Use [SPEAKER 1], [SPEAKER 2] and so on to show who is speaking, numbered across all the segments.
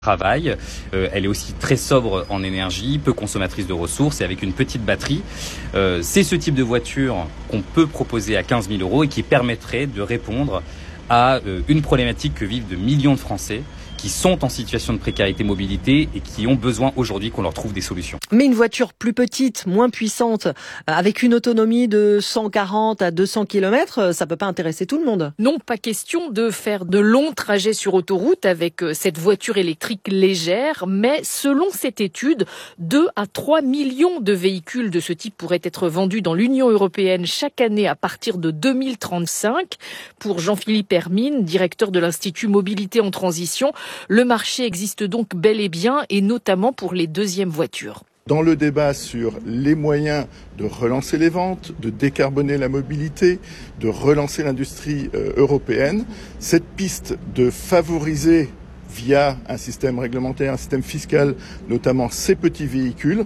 [SPEAKER 1] travail. Elle est aussi très sobre en énergie, peu consommatrice de ressources et avec une petite batterie. C'est ce type de voiture qu'on peut proposer à 15 000 € et qui permettrait de répondre à une problématique que vivent de millions de Français qui sont en situation de précarité mobilité et qui ont besoin aujourd'hui qu'on leur trouve des solutions.
[SPEAKER 2] Mais une voiture plus petite, moins puissante, avec une autonomie de 140 à 200 km, ça peut pas intéresser tout le monde.
[SPEAKER 3] Non, pas question de faire de longs trajets sur autoroute avec cette voiture électrique légère, mais selon cette étude, 2 à 3 millions de véhicules de ce type pourraient être vendus dans l'Union européenne chaque année à partir de 2035. Pour Jean-Philippe Hermine, directeur de l'Institut Mobilité en Transition, le marché existe donc bel et bien, et notamment pour les deuxièmes voitures.
[SPEAKER 4] Dans le débat sur les moyens de relancer les ventes, de décarboner la mobilité, de relancer l'industrie européenne, cette piste de favoriser via un système réglementaire, un système fiscal, notamment ces petits véhicules,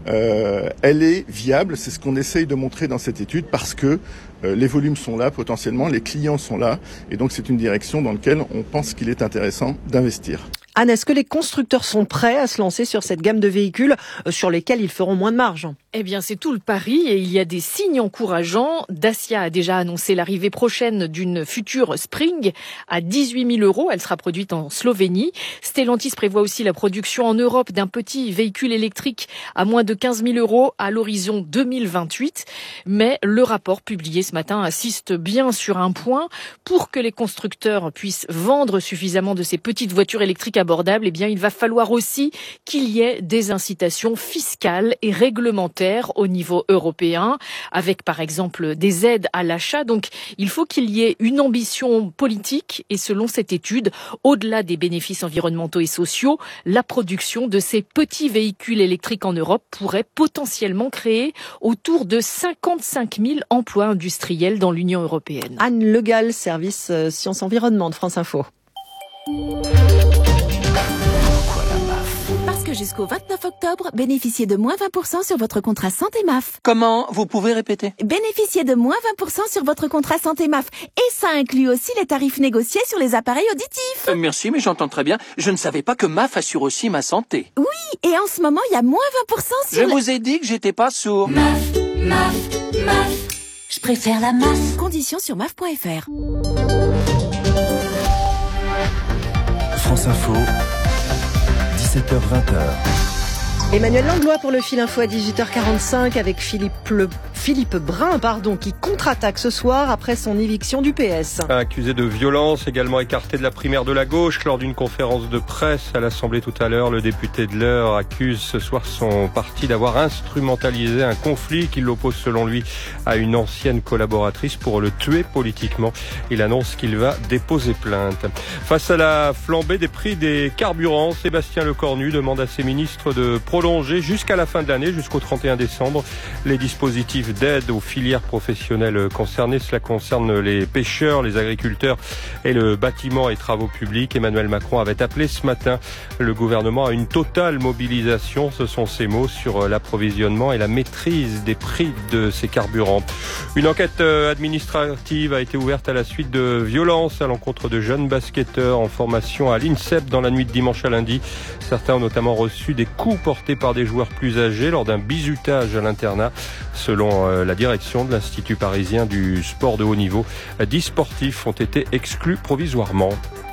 [SPEAKER 4] elle est viable. C'est ce qu'on essaye de montrer dans cette étude parce que les volumes sont là potentiellement, les clients sont là et donc c'est une direction dans laquelle on pense qu'il est intéressant d'investir.
[SPEAKER 2] Anne, est-ce que les constructeurs sont prêts à se lancer sur cette gamme de véhicules sur lesquels ils feront moins de marge ?
[SPEAKER 3] Eh bien, c'est tout le pari et il y a des signes encourageants. Dacia a déjà annoncé l'arrivée prochaine d'une future Spring à 18 000 €. Elle sera produite en Slovénie. Stellantis prévoit aussi la production en Europe d'un petit véhicule électrique à moins de 15 000 € à l'horizon 2028. Mais le rapport publié ce matin insiste bien sur un point. Pour que les constructeurs puissent vendre suffisamment de ces petites voitures électriques abordables, eh bien, il va falloir aussi qu'il y ait des incitations fiscales et réglementaires au niveau européen, avec par exemple des aides à l'achat. Donc il faut qu'il y ait une ambition politique et selon cette étude, au-delà des bénéfices environnementaux et sociaux, la production de ces petits véhicules électriques en Europe pourrait potentiellement créer autour de 55 000 emplois industriels dans l'Union européenne.
[SPEAKER 2] Anne Legal, service Sciences Environnement de France Info.
[SPEAKER 5] Jusqu'au 29 octobre, bénéficiez de moins 20% sur votre contrat santé MAF.
[SPEAKER 6] Comment ? Vous pouvez répéter ?
[SPEAKER 5] Bénéficiez de moins 20% sur votre contrat santé MAF. Et ça inclut aussi les tarifs négociés sur les appareils auditifs.
[SPEAKER 6] Merci, mais j'entends très bien. Je ne savais pas que MAF assure aussi ma santé.
[SPEAKER 5] Oui, et en ce moment, il y a moins 20% sur...
[SPEAKER 6] Je vous ai dit que j'étais pas sourd.
[SPEAKER 5] MAF. Je préfère la MAF. Conditions sur MAF.fr.
[SPEAKER 7] France Info. 17h-20h.
[SPEAKER 2] Emmanuel Langlois pour le fil info à 18h45 avec Philippe Brun, qui contre-attaque ce soir après son éviction du PS.
[SPEAKER 8] Accusé de violence, également écarté de la primaire de la gauche lors d'une conférence de presse à l'Assemblée tout à l'heure, le député de l'Eure accuse ce soir son parti d'avoir instrumentalisé un conflit qui l'oppose selon lui à une ancienne collaboratrice pour le tuer politiquement. Il annonce qu'il va déposer plainte. Face à la flambée des prix des carburants, Sébastien Lecornu demande à ses ministres de prolonger jusqu'à la fin de l'année, jusqu'au 31 décembre, les dispositifs d'aide aux filières professionnelles concernées. Cela concerne les pêcheurs, les agriculteurs et le bâtiment et travaux publics. Emmanuel Macron avait appelé ce matin le gouvernement à une totale mobilisation, ce sont ses mots, sur l'approvisionnement et la maîtrise des prix de ces carburants. Une enquête administrative a été ouverte à la suite de violences à l'encontre de jeunes basketteurs en formation à l'INSEP dans la nuit de dimanche à lundi. Certains ont notamment reçu des coups portés par des joueurs plus âgés lors d'un bizutage à l'internat. Selon la direction de l'Institut parisien du sport de haut niveau, 10 sportifs ont été exclus provisoirement.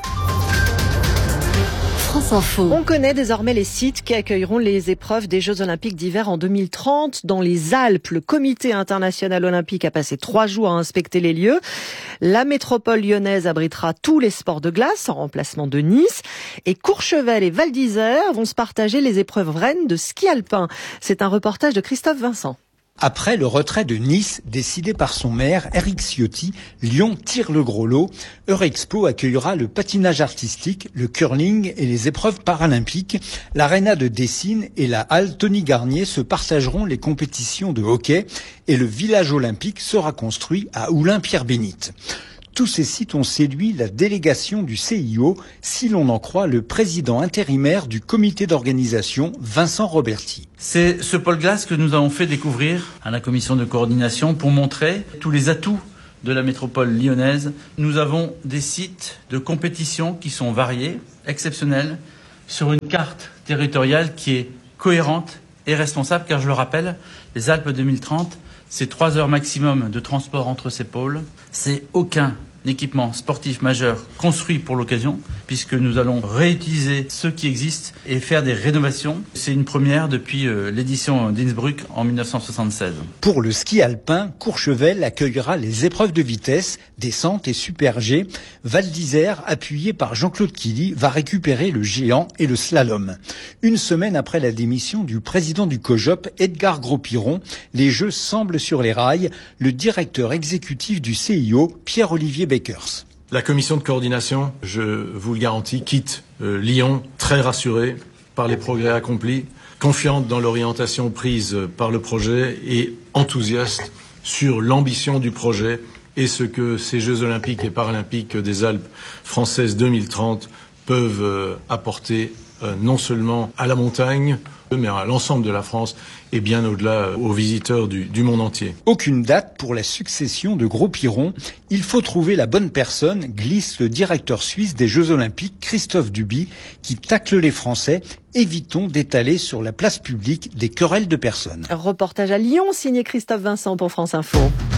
[SPEAKER 2] France Info. On connaît désormais les sites qui accueilleront les épreuves des Jeux Olympiques d'hiver en 2030. Dans les Alpes, le Comité international olympique a passé 3 jours à inspecter les lieux. La métropole lyonnaise abritera tous les sports de glace en remplacement de Nice. Et Courchevel et Val d'Isère vont se partager les épreuves rennes de ski alpin. C'est un reportage de Christophe Vincent.
[SPEAKER 9] Après le retrait de Nice, décidé par son maire, Éric Ciotti, Lyon tire le gros lot. Eurexpo accueillera le patinage artistique, le curling et les épreuves paralympiques. L'Arena de Dessines et la Halle Tony Garnier se partageront les compétitions de hockey et le village olympique sera construit à Oulin-Pierre-Bénite. Tous ces sites ont séduit la délégation du CIO, si l'on en croit le président intérimaire du comité d'organisation, Vincent Roberti.
[SPEAKER 10] C'est ce pôle glace que nous avons fait découvrir à la commission de coordination pour montrer tous les atouts de la métropole lyonnaise. Nous avons des sites de compétition qui sont variés, exceptionnels, sur une carte territoriale qui est cohérente et responsable, car je le rappelle, les Alpes 2030, c'est 3 heures maximum de transport entre ces pôles, c'est aucun équipement sportif majeur construit pour l'occasion, puisque nous allons réutiliser ceux qui existent et faire des rénovations. C'est une première depuis l'édition d'Innsbruck en 1976.
[SPEAKER 9] Pour le ski alpin, Courchevel accueillera les épreuves de vitesse, descente et super G. Val d'Isère, appuyé par Jean-Claude Killy, va récupérer le géant et le slalom. Une semaine après la démission du président du COJOP, Edgar Gros-Piron, les Jeux semblent sur les rails. Le directeur exécutif du CIO, Pierre-Olivier Bakers.
[SPEAKER 11] La commission de coordination, je vous le garantis, quitte Lyon très rassurée par les progrès accomplis, confiante dans l'orientation prise par le projet et enthousiaste sur l'ambition du projet et ce que ces Jeux olympiques et paralympiques des Alpes françaises 2030 peuvent apporter non seulement à la montagne, mais à l'ensemble de la France et bien au-delà aux visiteurs du monde entier.
[SPEAKER 9] Aucune date pour la succession de Gros-Piron. Il faut trouver la bonne personne, glisse le directeur suisse des Jeux Olympiques, Christophe Duby, qui tacle les Français. Évitons d'étaler sur la place publique des querelles de personnes.
[SPEAKER 2] Reportage à Lyon, signé Christophe Vincent pour France Info.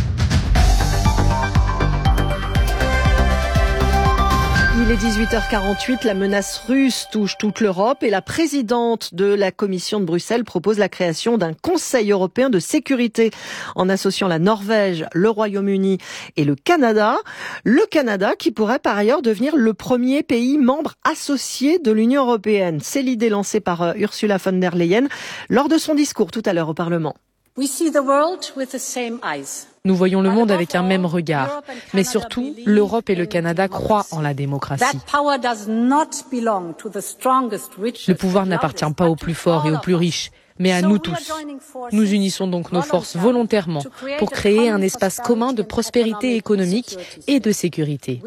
[SPEAKER 2] Il est 18h48, la menace russe touche toute l'Europe et la présidente de la Commission de Bruxelles propose la création d'un Conseil européen de sécurité en associant la Norvège, le Royaume-Uni et le Canada. Le Canada qui pourrait par ailleurs devenir le premier pays membre associé de l'Union européenne. C'est l'idée lancée par Ursula von der Leyen lors de son discours tout à l'heure au Parlement.
[SPEAKER 3] Nous voyons le monde avec un même regard. Mais surtout, l'Europe et le Canada croient en la démocratie. Le pouvoir n'appartient pas aux plus forts et aux plus riches, mais à nous tous. Nous unissons donc nos forces volontairement pour créer un espace commun de prospérité économique et de sécurité.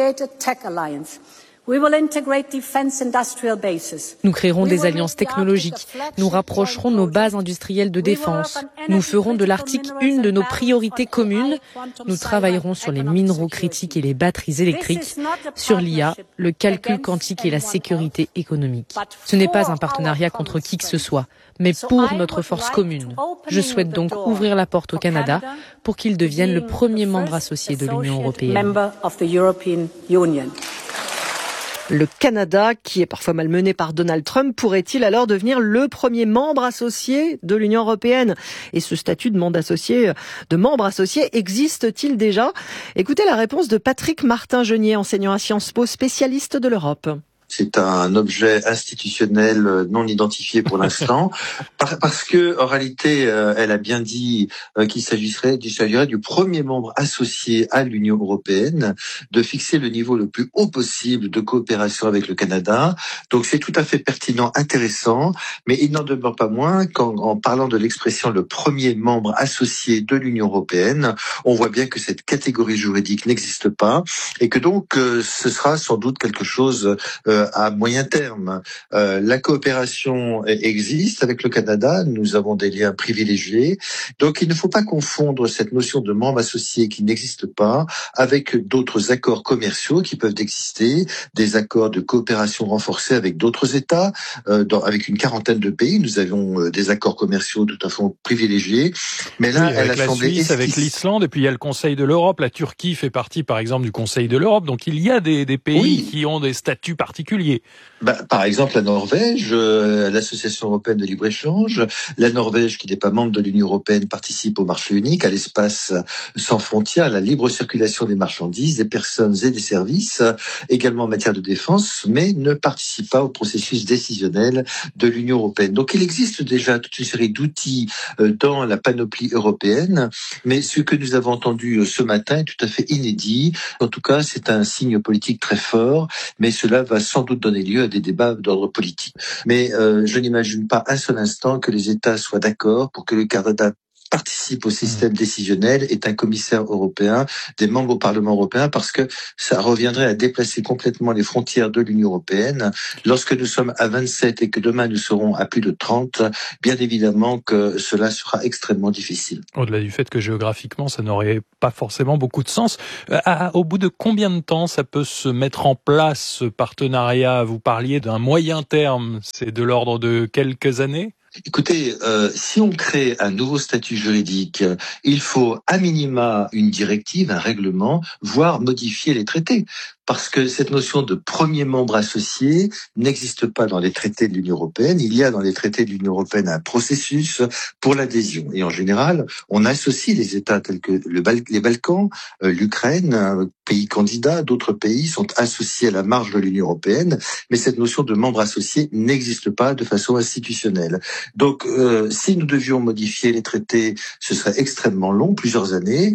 [SPEAKER 3] Nous créerons des alliances technologiques, nous rapprocherons nos bases industrielles de défense, nous ferons de l'Arctique une de nos priorités communes, nous travaillerons sur les minéraux critiques et les batteries électriques, sur l'IA, le calcul quantique et la sécurité économique. Ce n'est pas un partenariat contre qui que ce soit, mais pour notre force commune. Je souhaite donc ouvrir la porte au Canada pour qu'il devienne le premier membre associé de l'Union européenne.
[SPEAKER 2] Le Canada, qui est parfois malmené par Donald Trump, pourrait-il alors devenir le premier membre associé de l'Union européenne? Et ce statut de membre associé existe-t-il déjà? Écoutez la réponse de Patrick Martin-Genier, enseignant à Sciences Po, spécialiste de l'Europe.
[SPEAKER 12] C'est un objet institutionnel non identifié pour l'instant, parce que en réalité, elle a bien dit qu'il s'agirait du premier membre associé à l'Union européenne, de fixer le niveau le plus haut possible de coopération avec le Canada. Donc c'est tout à fait pertinent, intéressant, mais il n'en demeure pas moins qu'en parlant de l'expression le premier membre associé de l'Union européenne, on voit bien que cette catégorie juridique n'existe pas et que donc ce sera sans doute quelque chose à moyen terme. La coopération existe avec le Canada, nous avons des liens privilégiés, donc il ne faut pas confondre cette notion de membre associé qui n'existe pas avec d'autres accords commerciaux qui peuvent exister, des accords de coopération renforcés avec d'autres États, avec une quarantaine de pays, nous avons des accords commerciaux tout à fait privilégiés, mais là,
[SPEAKER 13] oui, avec la Suisse, avec l'Islande, et puis il y a le Conseil de l'Europe, la Turquie fait partie par exemple du Conseil de l'Europe, donc il y a des pays qui ont des statuts particuliers.
[SPEAKER 12] Par exemple, la Norvège, l'Association européenne de libre-échange, la Norvège, qui n'est pas membre de l'Union européenne, participe au marché unique, à l'espace sans frontières, à la libre circulation des marchandises, des personnes et des services, également en matière de défense, mais ne participe pas au processus décisionnel de l'Union européenne. Donc il existe déjà toute une série d'outils dans la panoplie européenne, mais ce que nous avons entendu ce matin est tout à fait inédit. En tout cas, c'est un signe politique très fort, mais cela va sans doute donner lieu à des débats d'ordre politique. Mais je n'imagine pas un seul instant que les États soient d'accord pour que le Canada participe au système décisionnel est un commissaire européen, des membres au Parlement européen, parce que ça reviendrait à déplacer complètement les frontières de l'Union européenne. Lorsque nous sommes à 27 et que demain nous serons à plus de 30, bien évidemment que cela sera extrêmement difficile.
[SPEAKER 13] Au-delà du fait que géographiquement, ça n'aurait pas forcément beaucoup de sens. Au bout de combien de temps ça peut se mettre en place, ce partenariat? Vous parliez d'un moyen terme, c'est de l'ordre de quelques années?
[SPEAKER 12] Écoutez, si on crée un nouveau statut juridique, il faut à minima une directive, un règlement, voire modifier les traités. Parce que cette notion de premier membre associé n'existe pas dans les traités de l'Union européenne. Il y a dans les traités de l'Union européenne un processus pour l'adhésion. Et en général, on associe les États tels que les Balkans, l'Ukraine, pays candidat, d'autres pays sont associés à la marge de l'Union européenne. Mais cette notion de membre associé n'existe pas de façon institutionnelle. Donc, si nous devions modifier les traités, ce serait extrêmement long, plusieurs années.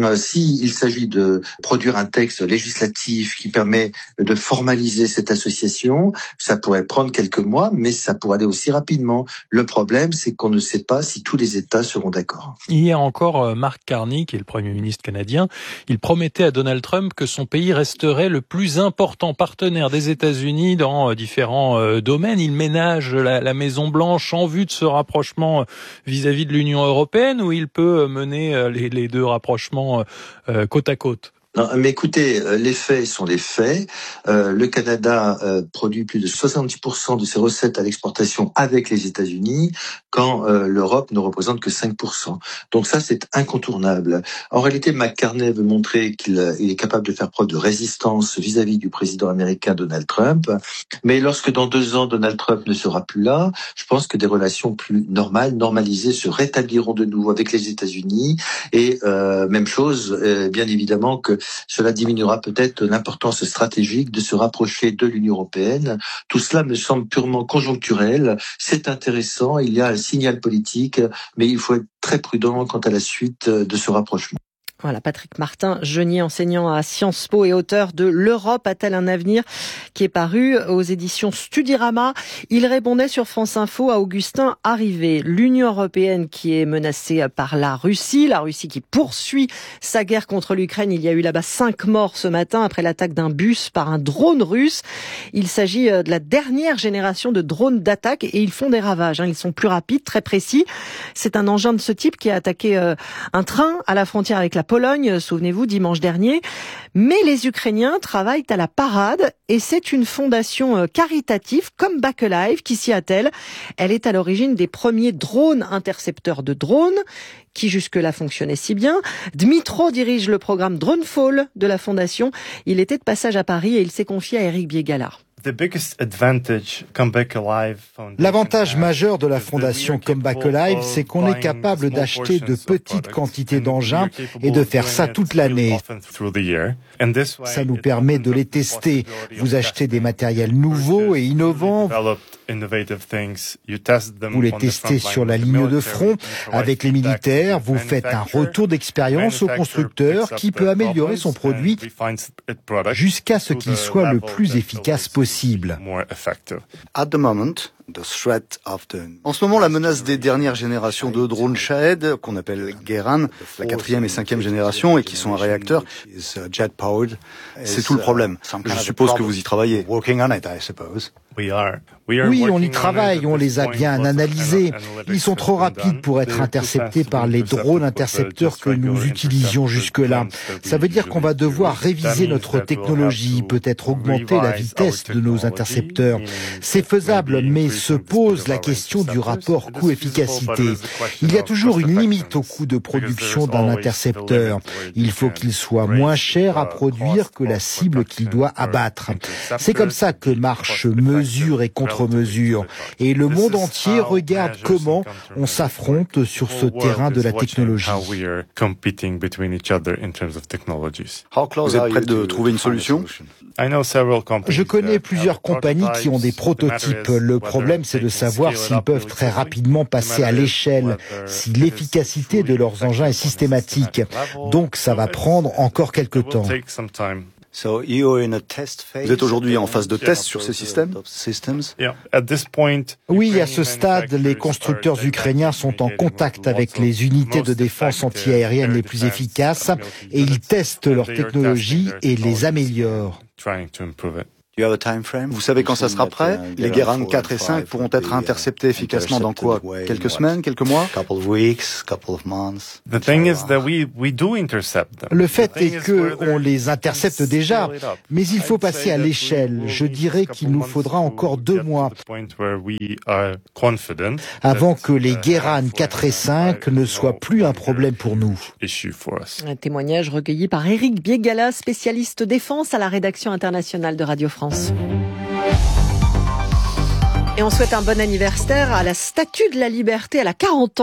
[SPEAKER 12] S'il s'agit de produire un texte législatif qui permet de formaliser cette association, ça pourrait prendre quelques mois, mais ça pourrait aller aussi rapidement. Le problème, c'est qu'on ne sait pas si tous les États seront d'accord.
[SPEAKER 13] Hier encore, Mark Carney, qui est le Premier ministre canadien, il promettait à Donald Trump que son pays resterait le plus important partenaire des États-Unis dans différents domaines. Il ménage la Maison-Blanche en vue de ce rapprochement vis-à-vis de l'Union européenne, ou il peut mener les deux rapprochements côte à côte?
[SPEAKER 12] Non, mais écoutez, les faits sont les faits. Le Canada produit plus de 70% de ses recettes à l'exportation avec les États-Unis, quand l'Europe ne représente que 5%. Donc ça, c'est incontournable. En réalité, McCartney veut montrer qu'il est capable de faire preuve de résistance vis-à-vis du président américain Donald Trump. Mais lorsque dans 2 ans, Donald Trump ne sera plus là, je pense que des relations plus normalisées se rétabliront de nouveau avec les États-Unis. Et même chose, bien évidemment que cela diminuera peut-être l'importance stratégique de se rapprocher de l'Union européenne. Tout cela me semble purement conjoncturel. C'est intéressant, il y a un signal politique, mais il faut être très prudent quant à la suite de ce rapprochement.
[SPEAKER 2] Voilà, Patrick Martin-Genier, enseignant à Sciences Po et auteur de L'Europe a-t-elle un avenir, qui est paru aux éditions Studirama. Il répondait sur France Info à Augustin Arrivé. L'Union européenne qui est menacée par la Russie qui poursuit sa guerre contre l'Ukraine. Il y a eu là-bas 5 morts ce matin après l'attaque d'un bus par un drone russe. Il s'agit de la dernière génération de drones d'attaque et ils font des ravages. Ils sont plus rapides, très précis. C'est un engin de ce type qui a attaqué un train à la frontière avec la Pologne, souvenez-vous, dimanche dernier. Mais les Ukrainiens travaillent à la parade et c'est une fondation caritative, Comeback Alive, qui s'y attelle. Elle est à l'origine des premiers drones intercepteurs de drones qui jusque-là fonctionnaient si bien. Dmitro dirige le programme Dronefall de la fondation. Il était de passage à Paris et il s'est confié à Eric Biegala.
[SPEAKER 14] L'avantage majeur de la fondation Comeback Alive, c'est qu'on est capable d'acheter de petites quantités d'engins et de faire ça toute l'année. Ça nous permet de les tester. Vous achetez des matériels nouveaux et innovants. Vous les testez sur la ligne de front avec les militaires. Vous faites un retour d'expérience au constructeur qui peut améliorer son produit jusqu'à ce qu'il soit le plus efficace possible.
[SPEAKER 15] En ce moment, la menace des dernières générations de drones Shahed, qu'on appelle Guéran, la 4e et 5e génération, et qui sont à réacteur, c'est tout le problème. Je suppose que vous y travaillez.
[SPEAKER 14] Oui, on y travaille, on les a bien analysés. Ils sont trop rapides pour être interceptés par les drones intercepteurs que nous utilisions jusque-là. Ça veut dire qu'on va devoir réviser notre technologie, peut-être augmenter la vitesse de nos intercepteurs. C'est faisable, mais se pose la question du rapport coût-efficacité. Il y a toujours une limite au coût de production d'un intercepteur. Il faut qu'il soit moins cher à produire que la cible qu'il doit abattre. C'est comme ça que marche mesure et contre-mesure. Et le monde entier regarde comment on s'affronte sur ce terrain de la technologie.
[SPEAKER 15] Vous êtes prêt de trouver une solution ?
[SPEAKER 14] Je connais plusieurs compagnies qui ont des prototypes. Le problème, c'est de savoir s'ils peuvent très rapidement passer à l'échelle, si l'efficacité de leurs engins est systématique. Donc, ça va prendre encore quelques temps.
[SPEAKER 15] Vous êtes aujourd'hui en phase de test sur ces systèmes?
[SPEAKER 14] Oui, à ce stade, les constructeurs ukrainiens sont en contact avec les unités de défense antiaérienne les plus efficaces et ils testent leur technologie et les améliorent.
[SPEAKER 15] Vous savez quand ça sera prêt? Les Guéran 4 et 5 pourront être interceptés efficacement dans quoi? Quelques semaines, quelques mois?
[SPEAKER 14] Le fait est que on les intercepte déjà, mais il faut passer à l'échelle. Je dirais qu'il nous faudra encore 2 mois avant que les Guéran 4 et 5 ne soient plus un problème pour nous.
[SPEAKER 2] Un témoignage recueilli par Éric Biegala, spécialiste défense à la rédaction internationale de Radio France. Et on souhaite un bon anniversaire à la Statue de la Liberté. Elle a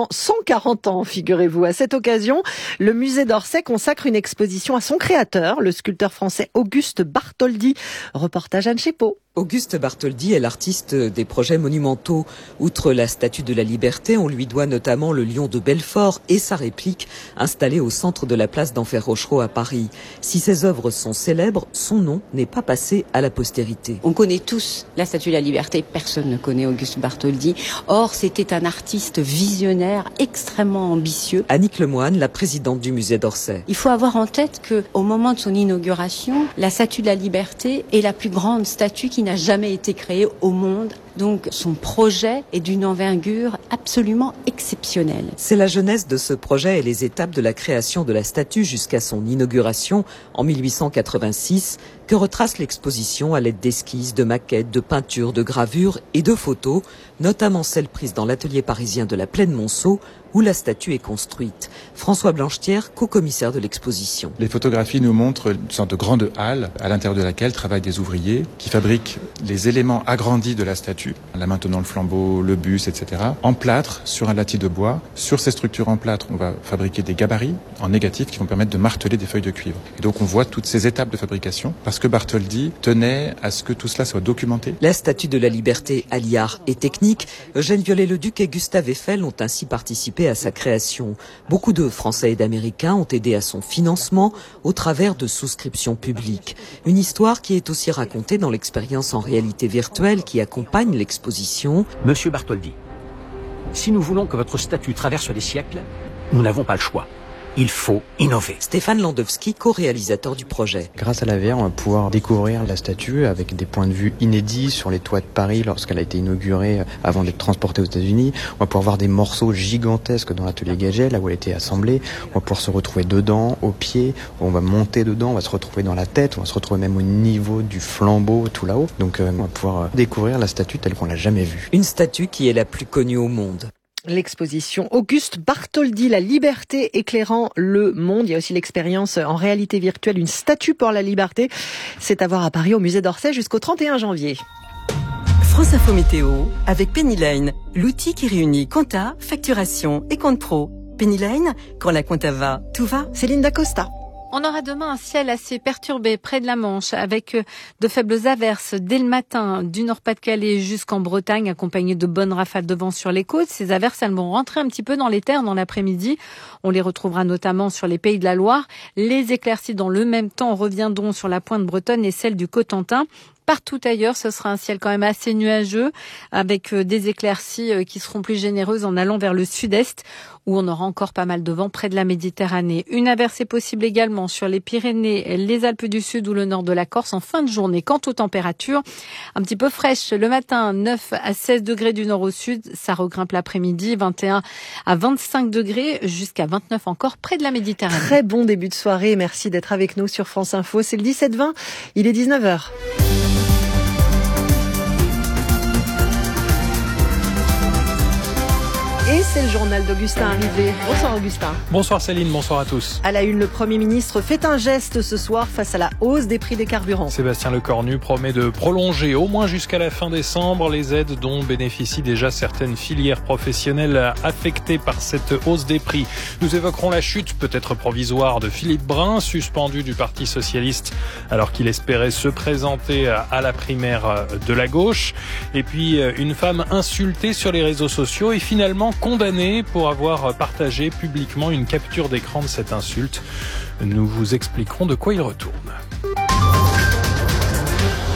[SPEAKER 2] 140 ans, figurez-vous. À cette occasion, le musée d'Orsay consacre une exposition à son créateur, le sculpteur français Auguste Bartholdi. Reportage Anne Chépeau.
[SPEAKER 16] Auguste Bartholdi est l'artiste des projets monumentaux. Outre la Statue de la Liberté, on lui doit notamment le lion de Belfort et sa réplique, installée au centre de la place d'Enfer Rochereau à Paris. Si ses œuvres sont célèbres, son nom n'est pas passé à la postérité.
[SPEAKER 17] On connaît tous la Statue de la Liberté, personne ne connaît Auguste Bartholdi. Or, c'était un artiste visionnaire, extrêmement ambitieux.
[SPEAKER 16] Annick Lemoine, la présidente du musée d'Orsay.
[SPEAKER 17] Il faut avoir en tête qu'au moment de son inauguration, la Statue de la Liberté est la plus grande statue qui n'a jamais été créée au monde. Donc son projet est d'une envergure absolument exceptionnelle.
[SPEAKER 16] C'est la genèse de ce projet et les étapes de la création de la statue jusqu'à son inauguration en 1886 que retrace l'exposition à l'aide d'esquisses, de maquettes, de peintures, de gravures et de photos, notamment celles prises dans l'atelier parisien de la Plaine Monceau où la statue est construite. François Blanchetière, co-commissaire de l'exposition.
[SPEAKER 18] Les photographies nous montrent une sorte de grande halle à l'intérieur de laquelle travaillent des ouvriers qui fabriquent les éléments agrandis de la statue, la maintenant le flambeau, le buste, etc., en plâtre sur un latis de bois. Sur ces structures en plâtre, on va fabriquer des gabarits en négatif qui vont permettre de marteler des feuilles de cuivre. Et donc on voit toutes ces étapes de fabrication parce que Bartholdi tenait à ce que tout cela soit documenté.
[SPEAKER 16] La Statue de la Liberté allie art et technique. Eugène Viollet-le-Duc et Gustave Eiffel ont ainsi participé à sa création. Beaucoup de Français et d'Américains ont aidé à son financement au travers de souscriptions publiques. Une histoire qui est aussi racontée dans l'expérience en réalité virtuelle qui accompagne l'exposition.
[SPEAKER 19] Monsieur Bartholdi, si nous voulons que votre statue traverse les siècles, nous n'avons pas le choix. Il faut innover.
[SPEAKER 16] Stéphane Landowski, co-réalisateur du projet.
[SPEAKER 20] Grâce à la VR, on va pouvoir découvrir la statue avec des points de vue inédits sur les toits de Paris lorsqu'elle a été inaugurée avant d'être transportée aux États-Unis. On va pouvoir voir des morceaux gigantesques dans l'atelier Gaget, là où elle a été assemblée. On va pouvoir se retrouver dedans, au pied. On va monter dedans, on va se retrouver dans la tête. On va se retrouver même au niveau du flambeau, tout là-haut. Donc on va pouvoir découvrir la statue telle qu'on l'a jamais vue.
[SPEAKER 16] Une statue qui est la plus connue au monde.
[SPEAKER 2] L'exposition Auguste Bartholdi, la liberté éclairant le monde. Il y a aussi l'expérience en réalité virtuelle, une statue pour la liberté. C'est à voir à Paris au musée d'Orsay jusqu'au 31 janvier.
[SPEAKER 21] France Info Météo avec Pennyline, l'outil qui réunit compta, facturation et compte pro. Pennyline, quand la compta va, tout va.
[SPEAKER 2] Céline Dacosta.
[SPEAKER 3] On aura demain un ciel assez perturbé près de la Manche avec de faibles averses dès le matin du Nord-Pas-de-Calais jusqu'en Bretagne accompagnées de bonnes rafales de vent sur les côtes. Ces averses, elles vont rentrer un petit peu dans les terres dans l'après-midi. On les retrouvera notamment sur les Pays de la Loire. Les éclaircies dans le même temps reviendront sur la pointe bretonne et celle du Cotentin. Partout ailleurs, ce sera un ciel quand même assez nuageux avec des éclaircies qui seront plus généreuses en allant vers le sud-est où on aura encore pas mal de vent près de la Méditerranée. Une averse est possible également sur les Pyrénées, les Alpes du Sud ou le nord de la Corse en fin de journée. Quant aux températures, un petit peu fraîches le matin, 9 à 16 degrés du nord au sud, ça regrimpe l'après-midi, 21 à 25 degrés jusqu'à 29 encore près de la Méditerranée.
[SPEAKER 2] Très bon début de soirée, merci d'être avec nous sur France Info. C'est le 17-20, il est 19h. Et c'est le journal d'Augustin Arrivé. Bonsoir Augustin.
[SPEAKER 13] Bonsoir Céline, bonsoir à tous.
[SPEAKER 2] À la une, le Premier ministre fait un geste ce soir face à la hausse des prix des carburants.
[SPEAKER 13] Sébastien Lecornu promet de prolonger au moins jusqu'à la fin décembre les aides dont bénéficient déjà certaines filières professionnelles affectées par cette hausse des prix. Nous évoquerons la chute peut-être provisoire de Philippe Brun, suspendu du Parti socialiste alors qu'il espérait se présenter à la primaire de la gauche. Et puis une femme insultée sur les réseaux sociaux et finalement condamné pour avoir partagé publiquement une capture d'écran de cette insulte. Nous vous expliquerons de quoi il retourne.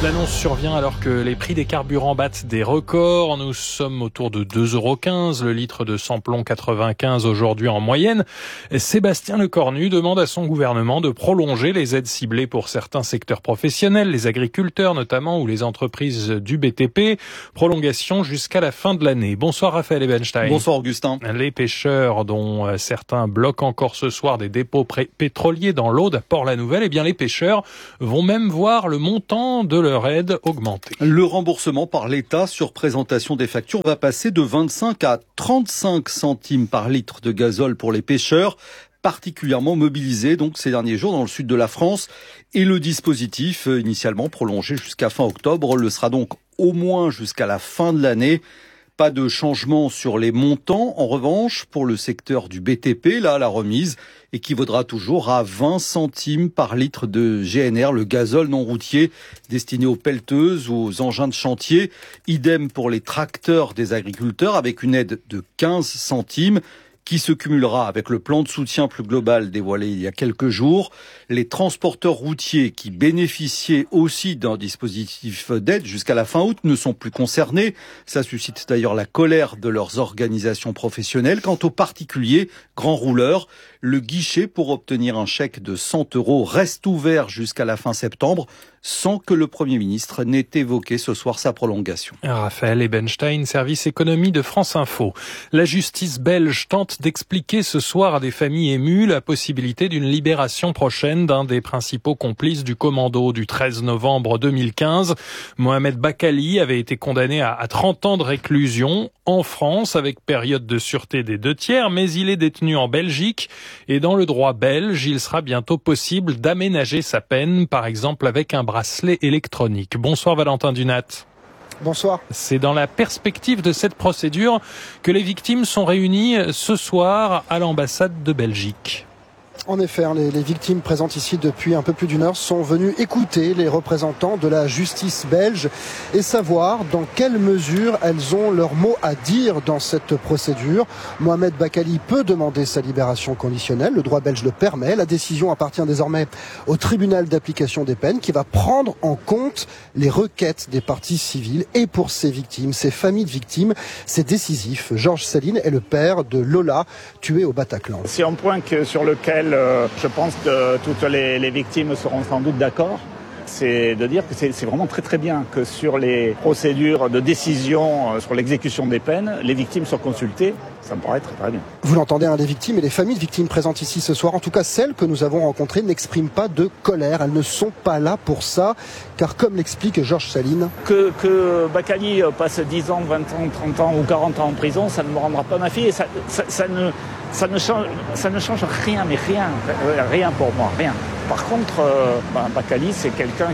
[SPEAKER 13] L'annonce survient alors que les prix des carburants battent des records. Nous sommes autour de 2,15 € le litre de samplon 95 aujourd'hui en moyenne. Sébastien Lecornu demande à son gouvernement de prolonger les aides ciblées pour certains secteurs professionnels, les agriculteurs notamment ou les entreprises du BTP. Prolongation jusqu'à la fin de l'année. Bonsoir Raphaël Ebenstein.
[SPEAKER 1] Bonsoir Augustin.
[SPEAKER 13] Les pêcheurs dont certains bloquent encore ce soir des dépôts pétroliers dans l'Aude à Port-la-Nouvelle, eh bien les pêcheurs vont même voir le montant de leur aide augmenter.
[SPEAKER 1] Le remboursement par l'État sur présentation des factures va passer de 25 à 35 centimes par litre de gazole pour les pêcheurs, particulièrement mobilisés donc ces derniers jours dans le sud de la France. Et le dispositif, initialement prolongé jusqu'à fin octobre, le sera donc au moins jusqu'à la fin de l'année. Pas de changement sur les montants. En revanche, pour le secteur du BTP, là, la remise équivaudra toujours à 20 centimes par litre de GNR, le gazole non routier destiné aux pelleteuses ou aux engins de chantier. Idem pour les tracteurs des agriculteurs avec une aide de 15 centimes qui se cumulera avec le plan de soutien plus global dévoilé il y a quelques jours. Les transporteurs routiers qui bénéficiaient aussi d'un dispositif d'aide jusqu'à la fin août ne sont plus concernés. Ça suscite d'ailleurs la colère de leurs organisations professionnelles. Quant aux particuliers, grands rouleurs, le guichet pour obtenir un chèque de 100 € reste ouvert jusqu'à la fin septembre, sans que le Premier ministre n'ait évoqué ce soir sa prolongation.
[SPEAKER 13] Raphaël Ebenstein, service économie de France Info. La justice belge tente d'expliquer ce soir à des familles émues la possibilité d'une libération prochaine d'un des principaux complices du commando du 13 novembre 2015. Mohamed Bakali avait été condamné à 30 ans de réclusion en France avec période de sûreté des 2/3, mais il est détenu en Belgique et dans le droit belge, il sera bientôt possible d'aménager sa peine, par exemple avec un bracelet électronique. Bonsoir Valentin Dunat.
[SPEAKER 22] Bonsoir.
[SPEAKER 13] C'est dans la perspective de cette procédure que les victimes sont réunies ce soir à l'ambassade de Belgique.
[SPEAKER 22] En effet, les victimes présentes ici depuis un peu plus d'une heure sont venues écouter les représentants de la justice belge et savoir dans quelle mesure elles ont leur mot à dire dans cette procédure. Mohamed Bakali peut demander sa libération conditionnelle, le droit belge le permet. La décision appartient désormais au tribunal d'application des peines qui va prendre en compte les requêtes des parties civiles. Et pour ces victimes, ces familles de victimes, c'est décisif. Georges Céline est le père de Lola, tuée au Bataclan.
[SPEAKER 23] C'est un point sur lequel je pense que toutes les victimes seront sans doute d'accord. C'est de dire que c'est vraiment très très bien que sur les procédures de décision sur l'exécution des peines, les victimes soient consultées. Ça me paraît très très bien.
[SPEAKER 22] Vous l'entendez, les victimes et les familles de victimes présentes ici ce soir, en tout cas celles que nous avons rencontrées, n'expriment pas de colère. Elles ne sont pas là pour ça, car comme l'explique Georges Saline...
[SPEAKER 23] Que Bakali passe 10 ans, 20 ans, 30 ans ou 40 ans en prison, ça ne me rendra pas ma fille. Et ça ne change rien, mais rien pour moi, rien. Par contre, Bakali, c'est quelqu'un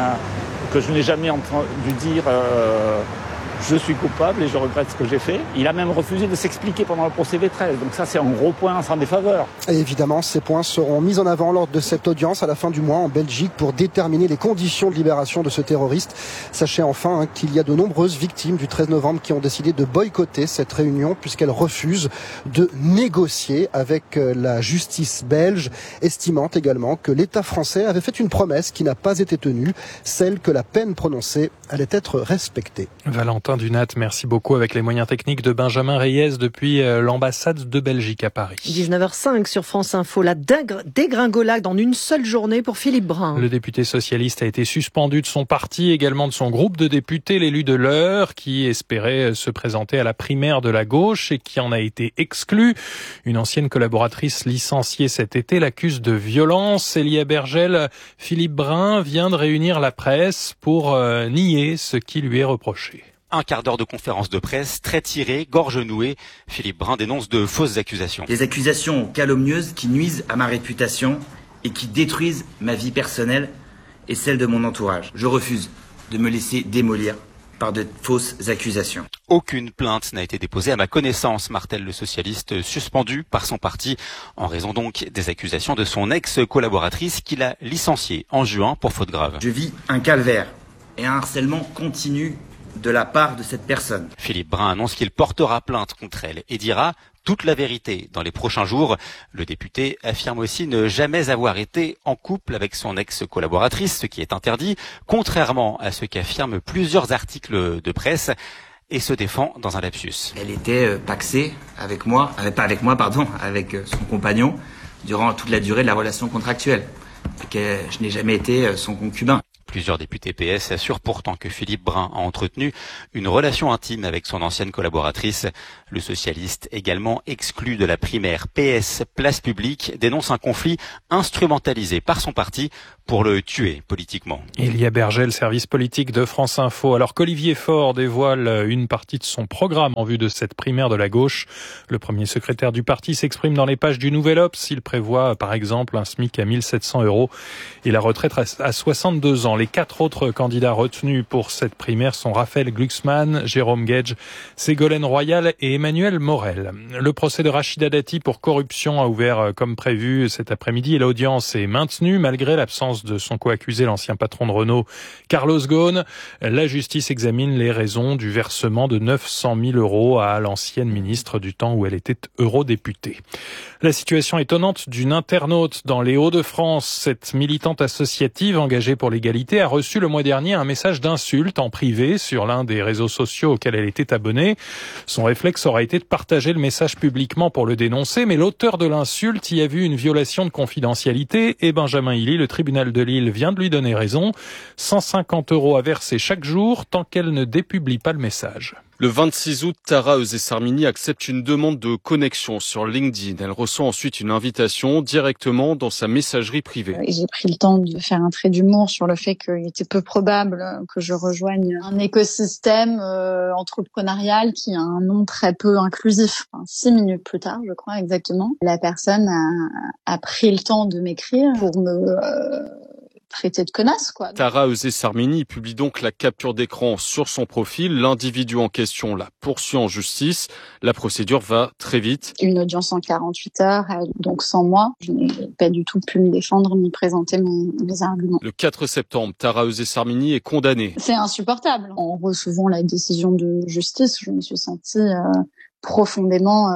[SPEAKER 23] que je n'ai jamais entendu dire je suis coupable et je regrette ce que j'ai fait. Il a même refusé de s'expliquer pendant le procès V13. Donc ça, c'est un gros point en sa défaveur.
[SPEAKER 22] Et évidemment, ces points seront mis en avant lors de cette audience à la fin du mois en Belgique pour déterminer les conditions de libération de ce terroriste. Sachez enfin qu'il y a de nombreuses victimes du 13 novembre qui ont décidé de boycotter cette réunion puisqu'elles refusent de négocier avec la justice belge, estimant également que l'État français avait fait une promesse qui n'a pas été tenue, celle que la peine prononcée allait être respectée.
[SPEAKER 13] Valentin Dunat, merci beaucoup avec les moyens techniques de Benjamin Reyes depuis l'ambassade de Belgique à Paris.
[SPEAKER 2] 19h05 sur France Info, la dégringolade en une seule journée pour Philippe Brun.
[SPEAKER 13] Le député socialiste a été suspendu de son parti, également de son groupe de députés, l'élu de l'Eure, qui espérait se présenter à la primaire de la gauche et qui en a été exclu. Une ancienne collaboratrice licenciée cet été l'accuse de violence. Elia Bergel, Philippe Brun vient de réunir la presse pour nier ce qui lui est reproché.
[SPEAKER 24] Un quart d'heure de conférence de presse, très tirée, gorge nouée. Philippe Brun dénonce de fausses accusations.
[SPEAKER 25] Des accusations calomnieuses qui nuisent à ma réputation et qui détruisent ma vie personnelle et celle de mon entourage. Je refuse de me laisser démolir par de fausses accusations.
[SPEAKER 24] Aucune plainte n'a été déposée à ma connaissance, martèle le socialiste, suspendu par son parti, en raison donc des accusations de son ex-collaboratrice qu'il a licenciée en juin pour faute grave.
[SPEAKER 25] Je vis un calvaire et un harcèlement continu de la part de cette personne.
[SPEAKER 24] Philippe Brun annonce qu'il portera plainte contre elle et dira toute la vérité dans les prochains jours. Le député affirme aussi ne jamais avoir été en couple avec son ex-collaboratrice, ce qui est interdit, contrairement à ce qu'affirment plusieurs articles de presse, et se défend dans un lapsus.
[SPEAKER 25] Elle était pacsée avec son compagnon durant toute la durée de la relation contractuelle. Et que je n'ai jamais été son concubin.
[SPEAKER 24] Plusieurs députés PS assurent pourtant que Philippe Brun a entretenu une relation intime avec son ancienne collaboratrice. Le socialiste, également exclu de la primaire PS Place Publique, dénonce un conflit instrumentalisé par son parti pour le tuer politiquement.
[SPEAKER 13] Elia Berger, le service politique de France Info. Alors qu'Olivier Faure dévoile une partie de son programme en vue de cette primaire de la gauche, le premier secrétaire du parti s'exprime dans les pages du Nouvel Obs. Il prévoit par exemple un SMIC à 1 700 € et la retraite à 62 ans. Les 4 autres candidats retenus pour cette primaire sont Raphaël Glucksmann, Jérôme Gage, Ségolène Royal et Emmanuel Morel. Le procès de Rachida Dati pour corruption a ouvert comme prévu cet après-midi et l'audience est maintenue malgré l'absence de son co-accusé, l'ancien patron de Renault, Carlos Ghosn. La justice examine les raisons du versement de 900 000 € à l'ancienne ministre du temps où elle était eurodéputée. La situation étonnante d'une internaute dans les Hauts-de-France. Cette militante associative engagée pour l'égalité a reçu le mois dernier un message d'insulte en privé sur l'un des réseaux sociaux auxquels elle était abonnée. Son réflexe aura été de partager le message publiquement pour le dénoncer, mais l'auteur de l'insulte y a vu une violation de confidentialité et Benjamin Hilly, le tribunal de Lille, vient de lui donner raison. 150 € à verser chaque jour tant qu'elle ne dépublie pas le message.
[SPEAKER 4] Le 26 août, Tara Euzé-Sarmini accepte une demande de connexion sur LinkedIn. Elle reçoit ensuite une invitation directement dans sa messagerie privée.
[SPEAKER 5] J'ai pris le temps de faire un trait d'humour sur le fait qu'il était peu probable que je rejoigne un écosystème entrepreneurial qui a un nom très peu inclusif. 6 minutes plus tard, je crois exactement, la personne a pris le temps de m'écrire pour me traité de connasse, quoi.
[SPEAKER 4] Tara Euzé-Sarmini publie donc la capture d'écran sur son profil. L'individu en question la poursuit en justice. La procédure va très vite.
[SPEAKER 5] Une audience en 48 heures, donc sans moi. Je n'ai pas du tout pu me défendre ni présenter mes arguments.
[SPEAKER 4] Le 4 septembre, Tara Euzé-Sarmini est condamnée.
[SPEAKER 5] C'est insupportable. En recevant la décision de justice, je me suis sentie profondément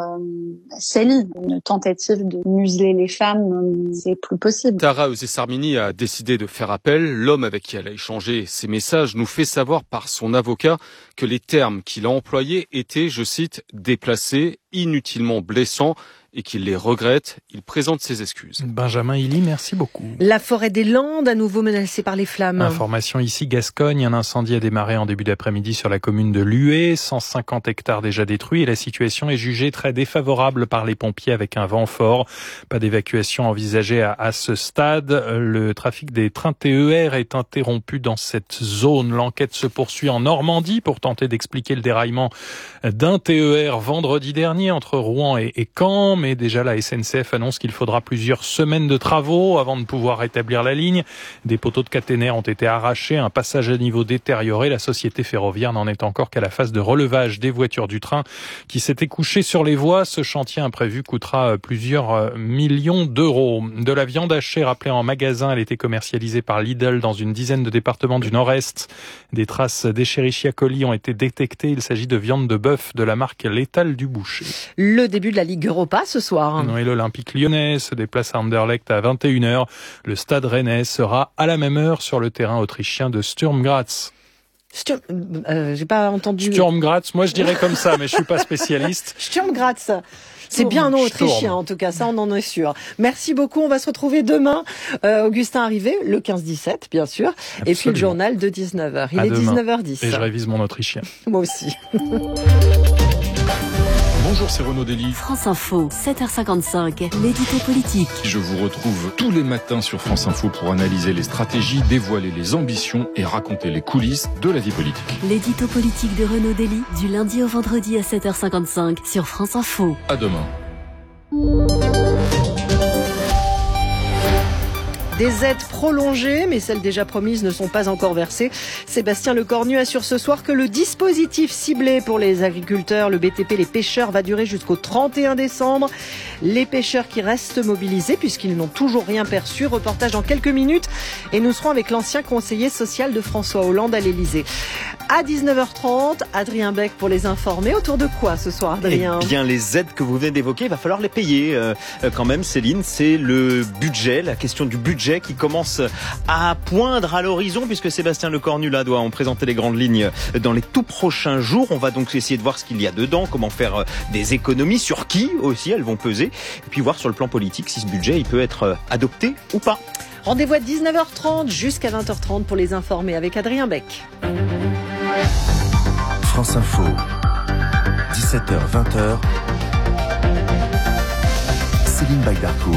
[SPEAKER 5] salie. Une tentative de museler les femmes, c'est plus possible.
[SPEAKER 4] Tara Euzé-Sarmini a décidé de faire appel. L'homme avec qui elle a échangé ses messages nous fait savoir par son avocat que les termes qu'il a employés étaient, je cite, déplacés, inutilement blessants et qu'il les regrette. Il présente ses excuses.
[SPEAKER 13] Benjamin Hilly, merci beaucoup.
[SPEAKER 2] La forêt des Landes, à nouveau menacée par les flammes.
[SPEAKER 13] Information ici, Gascogne. Un incendie a démarré en début d'après-midi sur la commune de Lué. 150 hectares déjà détruits et la situation est jugée très défavorable par les pompiers avec un vent fort. Pas d'évacuation envisagée à ce stade. Le trafic des trains TER est interrompu dans cette zone. L'enquête se poursuit en Normandie pour tenter d'expliquer le déraillement d'un TER vendredi dernier entre Rouen et Caen. Mais déjà la SNCF annonce qu'il faudra plusieurs semaines de travaux avant de pouvoir rétablir la ligne. Des poteaux de caténaire ont été arrachés, un passage à niveau détérioré. La société ferroviaire n'en est encore qu'à la phase de relevage des voitures du train qui s'étaient couchées sur les voies. Ce chantier imprévu coûtera plusieurs millions d'euros. De la viande hachée rappelée en magasin, elle était commercialisée par Lidl dans une dizaine de départements du Nord-Est. Des traces d'Escherichia coli ont été détectées. Il s'agit de viande de bœuf de la marque L'Étal du Boucher.
[SPEAKER 2] Le début de la Ligue Europa ce soir.
[SPEAKER 13] Et l'Olympique lyonnais se déplace à Anderlecht à 21h. Le Stade rennais sera à la même heure sur le terrain autrichien de Sturm Graz.
[SPEAKER 2] J'ai pas entendu.
[SPEAKER 13] Sturm Graz, moi je dirais comme ça, mais je suis pas spécialiste.
[SPEAKER 2] Sturm Graz. C'est bien un nom autrichien, en tout cas, ça on en est sûr. Merci beaucoup, on va se retrouver demain. Augustin Arrivé, le 15-17, bien sûr. Absolument. Et puis le journal de 19h. Il est 19h10.
[SPEAKER 13] Et je révise mon autrichien.
[SPEAKER 2] Moi aussi.
[SPEAKER 6] Bonjour, c'est Renaud Dely.
[SPEAKER 21] France Info, 7h55, l'édito politique.
[SPEAKER 6] Je vous retrouve tous les matins sur France Info pour analyser les stratégies, dévoiler les ambitions et raconter les coulisses de la vie politique.
[SPEAKER 21] L'édito politique de Renaud Dely, du lundi au vendredi à 7h55 sur France Info.
[SPEAKER 6] À demain.
[SPEAKER 2] Des aides prolongées, mais celles déjà promises ne sont pas encore versées. Sébastien Lecornu assure ce soir que le dispositif ciblé pour les agriculteurs, le BTP, les pêcheurs va durer jusqu'au 31 décembre. Les pêcheurs qui restent mobilisés puisqu'ils n'ont toujours rien perçu. Reportage dans quelques minutes et nous serons avec l'ancien conseiller social de François Hollande à l'Élysée. À 19h30, Adrien Beck pour les informer. Autour de quoi ce soir, Adrien ?
[SPEAKER 7] Eh bien, les aides que vous venez d'évoquer, il va falloir les payer quand même, Céline. C'est le budget, la question du budget qui commence à poindre à l'horizon, puisque Sébastien Lecornu là doit en présenter les grandes lignes dans les tout prochains jours. On va donc essayer de voir ce qu'il y a dedans, comment faire des économies, sur qui aussi elles vont peser, et puis voir sur le plan politique si ce budget il peut être adopté ou pas.
[SPEAKER 2] Rendez-vous à 19h30 jusqu'à 20h30 pour les informer avec Adrien Beck.
[SPEAKER 8] France Info, 17h-20h, Céline Baydarcourt.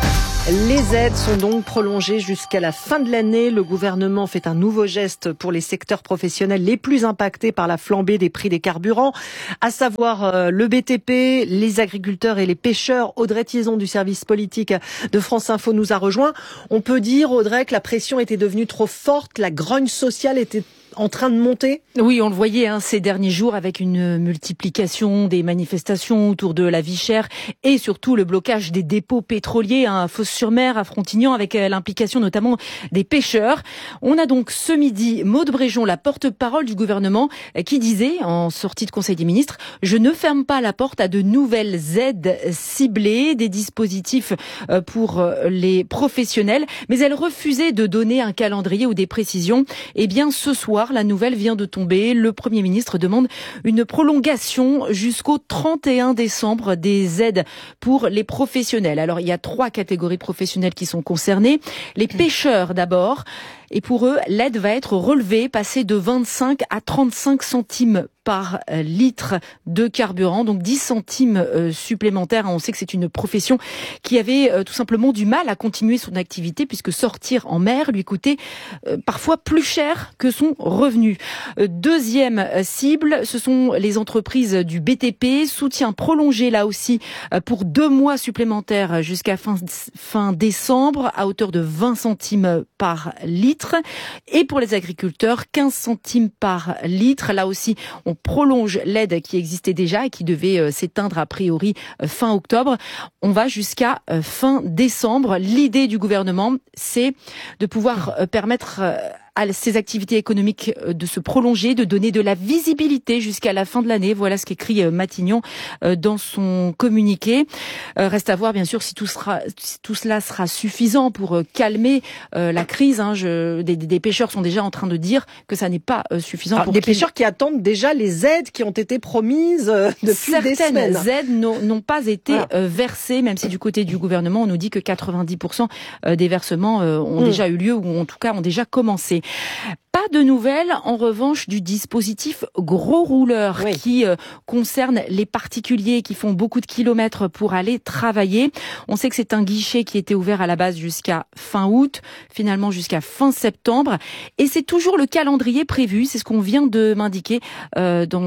[SPEAKER 2] Les aides sont donc prolongées jusqu'à la fin de l'année. Le gouvernement fait un nouveau geste pour les secteurs professionnels les plus impactés par la flambée des prix des carburants, à savoir le BTP, les agriculteurs et les pêcheurs. Audrey Thiézon du service politique de France Info nous a rejoint. On peut dire, Audrey, que la pression était devenue trop forte, la grogne sociale était en train de monter ?
[SPEAKER 3] Oui, on le voyait ces derniers jours avec une multiplication des manifestations autour de la vie chère et surtout le blocage des dépôts pétroliers à Fos-sur-Mer, à Frontignan, avec l'implication notamment des pêcheurs. On a donc ce midi Maude Bréjon, la porte-parole du gouvernement, qui disait en sortie de Conseil des ministres « Je ne ferme pas la porte à de nouvelles aides ciblées, des dispositifs pour les professionnels », mais elle refusait de donner un calendrier ou des précisions. Eh bien, ce soir, la nouvelle vient de tomber. Le Premier ministre demande une prolongation jusqu'au 31 décembre des aides pour les professionnels. Alors, il y a 3 catégories professionnelles qui sont concernées. Les pêcheurs d'abord. Et pour eux, l'aide va être relevée, passer de 25 à 35 centimes par litre de carburant, donc 10 centimes supplémentaires. On sait que c'est une profession qui avait tout simplement du mal à continuer son activité, puisque sortir en mer lui coûtait parfois plus cher que son revenu. Deuxième cible, ce sont les entreprises du BTP, soutien prolongé là aussi pour 2 mois supplémentaires jusqu'à fin décembre, à hauteur de 20 centimes par litre. Et pour les agriculteurs, 15 centimes par litre. Là aussi, on prolonge l'aide qui existait déjà et qui devait s'éteindre a priori fin octobre. On va jusqu'à fin décembre. L'idée du gouvernement, c'est de pouvoir permettre à ces activités économiques de se prolonger, de donner de la visibilité jusqu'à la fin de l'année. Voilà ce qu'écrit Matignon dans son communiqué. Reste à voir bien sûr si tout cela sera suffisant pour calmer la crise. Des pêcheurs sont déjà en train de dire que ça n'est pas suffisant.
[SPEAKER 2] Des pêcheurs qui attendent déjà les aides qui ont été promises depuis des semaines.
[SPEAKER 3] Certaines aides n'ont pas été versées, même si du côté du gouvernement on nous dit que 90% des versements ont déjà eu lieu, ou en tout cas ont déjà commencé. Pas de nouvelles, en revanche, du dispositif gros rouleur qui concerne les particuliers qui font beaucoup de kilomètres pour aller travailler. On sait que c'est un guichet qui était ouvert à la base jusqu'à fin août, finalement jusqu'à fin septembre. Et c'est toujours le calendrier prévu, c'est ce qu'on vient de m'indiquer dans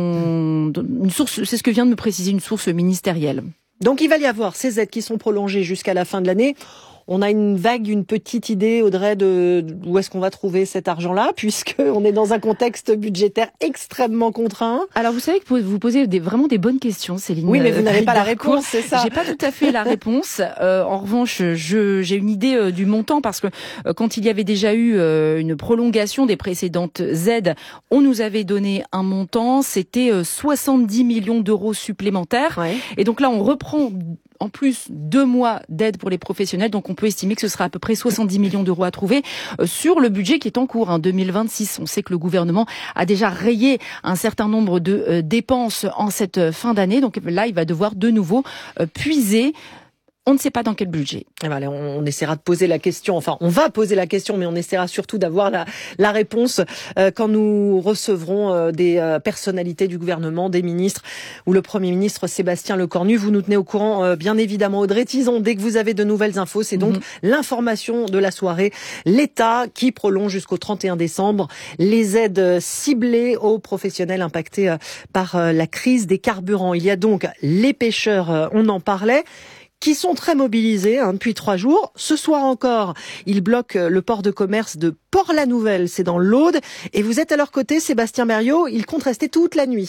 [SPEAKER 3] une source, c'est ce que vient de me préciser une source ministérielle.
[SPEAKER 2] Donc il va y avoir ces aides qui sont prolongées jusqu'à la fin de l'année. On a une petite idée, Audrey, de où est-ce qu'on va trouver cet argent-là, puisqu'on est dans un contexte budgétaire extrêmement contraint.
[SPEAKER 3] Alors, vous savez que vous posez vraiment des bonnes questions, Céline.
[SPEAKER 2] Oui, mais vous n'avez pas la réponse, c'est ça.
[SPEAKER 3] J'ai pas tout à fait la réponse. En revanche, j'ai une idée du montant, parce que quand il y avait déjà eu une prolongation des précédentes aides, on nous avait donné un montant, c'était 70 millions d'euros supplémentaires. Ouais. Et donc là, on reprend en plus 2 mois d'aide pour les professionnels, donc on peut estimer que ce sera à peu près 70 millions d'euros à trouver sur le budget qui est en cours, 2026. On sait que le gouvernement a déjà rayé un certain nombre de dépenses en cette fin d'année, donc là il va devoir de nouveau puiser. On ne sait pas dans quel budget.
[SPEAKER 2] On essaiera de poser la question, enfin on va poser la question, mais on essaiera surtout d'avoir la réponse quand nous recevrons des personnalités du gouvernement, des ministres, ou le Premier ministre Sébastien Lecornu. Vous nous tenez au courant, bien évidemment, Audrey Thiézon, dès que vous avez de nouvelles infos. C'est donc l'information de la soirée. L'État qui prolonge jusqu'au 31 décembre les aides ciblées aux professionnels impactés par la crise des carburants. Il y a donc les pêcheurs, on en parlait, qui sont très mobilisés depuis 3 jours. Ce soir encore, ils bloquent le port de commerce de Port-la-Nouvelle, c'est dans l'Aude. Et vous êtes à leur côté, Sébastien Berriot, ils comptent rester toute la nuit.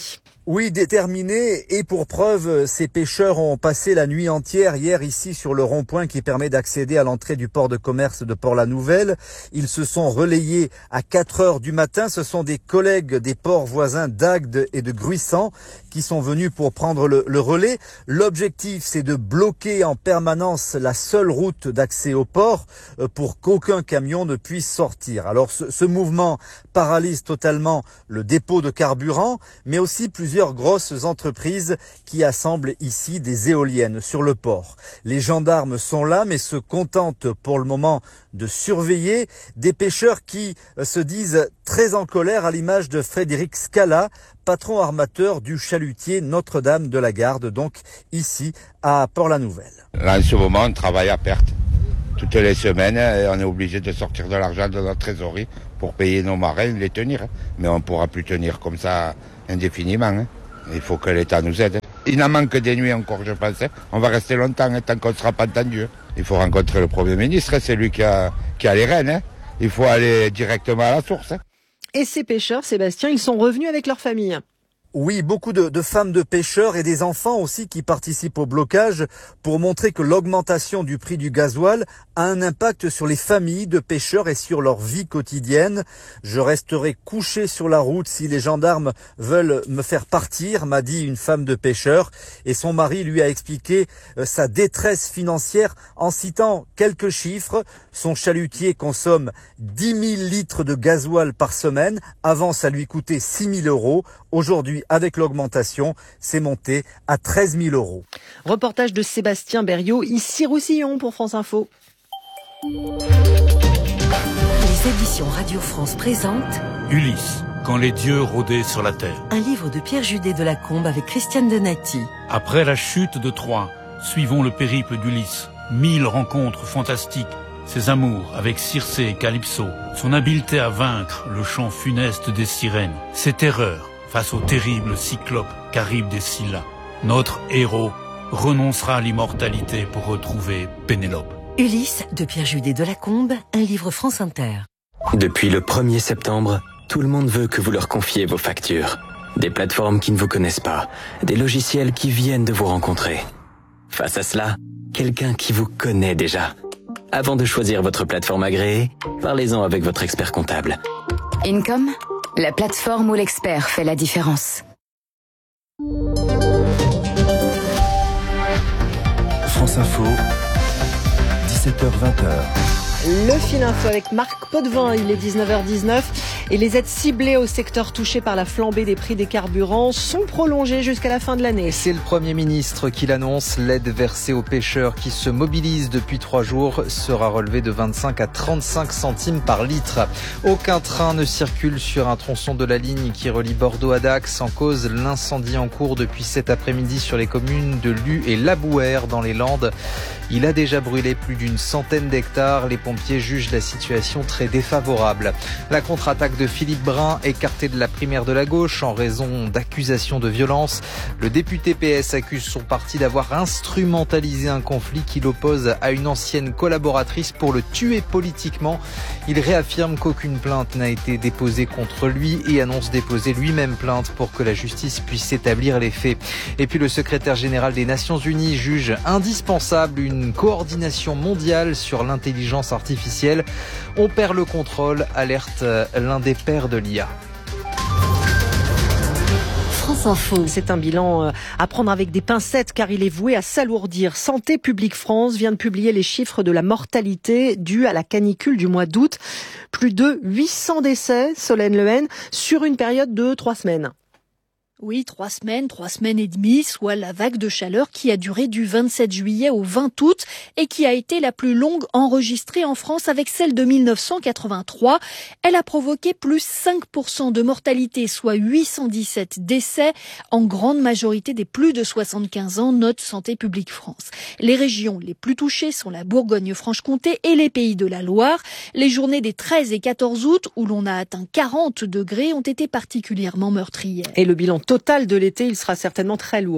[SPEAKER 9] Oui, déterminés. Et pour preuve, ces pêcheurs ont passé la nuit entière hier ici sur le rond-point qui permet d'accéder à l'entrée du port de commerce de Port-la-Nouvelle. Ils se sont relayés à 4 heures du matin. Ce sont des collègues des ports voisins d'Agde et de Gruissan qui sont venus pour prendre le relais. L'objectif, c'est de bloquer en permanence la seule route d'accès au port pour qu'aucun camion ne puisse sortir. Alors ce mouvement paralyse totalement le dépôt de carburant, mais aussi plusieurs grosses entreprises qui assemblent ici des éoliennes sur le port. Les gendarmes sont là, mais se contentent pour le moment de surveiller des pêcheurs qui se disent très en colère, à l'image de Frédéric Scala, patron armateur du chalutier Notre-Dame de la Garde, donc ici à Port-la-Nouvelle.
[SPEAKER 10] Là, en ce moment, on travaille à perte. Toutes les semaines, on est obligé de sortir de l'argent de notre trésorerie pour payer nos marins, les tenir. Mais on ne pourra plus tenir comme ça indéfiniment. Il faut que l'État nous aide. Il n'en manque des nuits encore, je pense. On va rester longtemps, tant qu'on ne sera pas entendu. Il faut rencontrer le Premier ministre, c'est lui qui a les rênes. Il faut aller directement à la source.
[SPEAKER 2] Et ces pêcheurs, Sébastien, ils sont revenus avec leur famille.
[SPEAKER 9] Oui, beaucoup de femmes de pêcheurs et des enfants aussi qui participent au blocage pour montrer que l'augmentation du prix du gasoil a un impact sur les familles de pêcheurs et sur leur vie quotidienne. Je resterai couché sur la route si les gendarmes veulent me faire partir, m'a dit une femme de pêcheur. Et son mari lui a expliqué sa détresse financière en citant quelques chiffres. Son chalutier consomme 10 000 litres de gasoil par semaine. Avant, ça lui coûtait 6 000 euros. Aujourd'hui, avec l'augmentation, c'est monté à 13 000 euros.
[SPEAKER 2] Reportage de Sébastien Berriot, ici Roussillon pour France Info.
[SPEAKER 21] Les éditions Radio France présentent
[SPEAKER 11] Ulysse, quand les dieux rôdaient sur la terre.
[SPEAKER 21] Un livre de Pierre Judet de Lacombe avec Christiane Donati.
[SPEAKER 11] Après la chute de Troie, suivons le périple d'Ulysse. 1000 rencontres fantastiques. Ses amours avec Circé et Calypso. Son habileté à vaincre le chant funeste des sirènes. Ses terreurs face au terrible cyclope Charybde des Scylla. Notre héros renoncera à l'immortalité pour retrouver Pénélope.
[SPEAKER 21] Ulysse de Pierre Judet de Lacombe, un livre France Inter.
[SPEAKER 12] Depuis le 1er septembre, tout le monde veut que vous leur confiez vos factures. Des plateformes qui ne vous connaissent pas, des logiciels qui viennent de vous rencontrer. Face à cela, quelqu'un qui vous connaît déjà. Avant de choisir votre plateforme agréée, parlez-en avec votre expert comptable.
[SPEAKER 15] Income, la plateforme où l'expert fait la différence.
[SPEAKER 8] France Info, 17h-20h.
[SPEAKER 2] Le fil info avec Marc Potvin, il est 19h19 et les aides ciblées au secteur touché par la flambée des prix des carburants sont prolongées jusqu'à la fin de l'année.
[SPEAKER 26] C'est le Premier ministre qui l'annonce. L'aide versée aux pêcheurs qui se mobilisent depuis 3 jours sera relevée de 25 à 35 centimes par litre. Aucun train ne circule sur un tronçon de la ligne qui relie Bordeaux à Dax en cause l'incendie en cours depuis cet après-midi sur les communes de Lue et Labouère dans les Landes. Il a déjà brûlé plus d'une centaine d'hectares. Les pompiers jugent la situation très défavorable. La contre-attaque de Philippe Brun, écarté de la primaire de la gauche en raison d'accusations de violence. Le député PS accuse son parti d'avoir instrumentalisé un conflit qui l'oppose à une ancienne collaboratrice pour le tuer politiquement. Il réaffirme qu'aucune plainte n'a été déposée contre lui et annonce déposer lui-même plainte pour que la justice puisse établir les faits. Et puis le secrétaire général des Nations Unies juge indispensable une coordination mondiale sur l'intelligence artificielle. On perd le contrôle, alerte l'un des pères de l'IA.
[SPEAKER 2] France Info. C'est un bilan à prendre avec des pincettes car il est voué à s'alourdir. Santé publique France vient de publier les chiffres de la mortalité due à la canicule du mois d'août. Plus de 800 décès, Solène Lehen, sur une période de 3 semaines.
[SPEAKER 3] Oui, 3 semaines et demie, soit la vague de chaleur qui a duré du 27 juillet au 20 août et qui a été la plus longue enregistrée en France avec celle de 1983. Elle a provoqué plus 5% de mortalité, soit 817 décès, en grande majorité des plus de 75 ans, note Santé publique France. Les régions les plus touchées sont la Bourgogne-Franche-Comté et les Pays de la Loire. Les journées des 13 et 14 août, où l'on a atteint 40 degrés, ont été particulièrement meurtrières.
[SPEAKER 2] Et le bilan total de l'été, il sera certainement très lourd.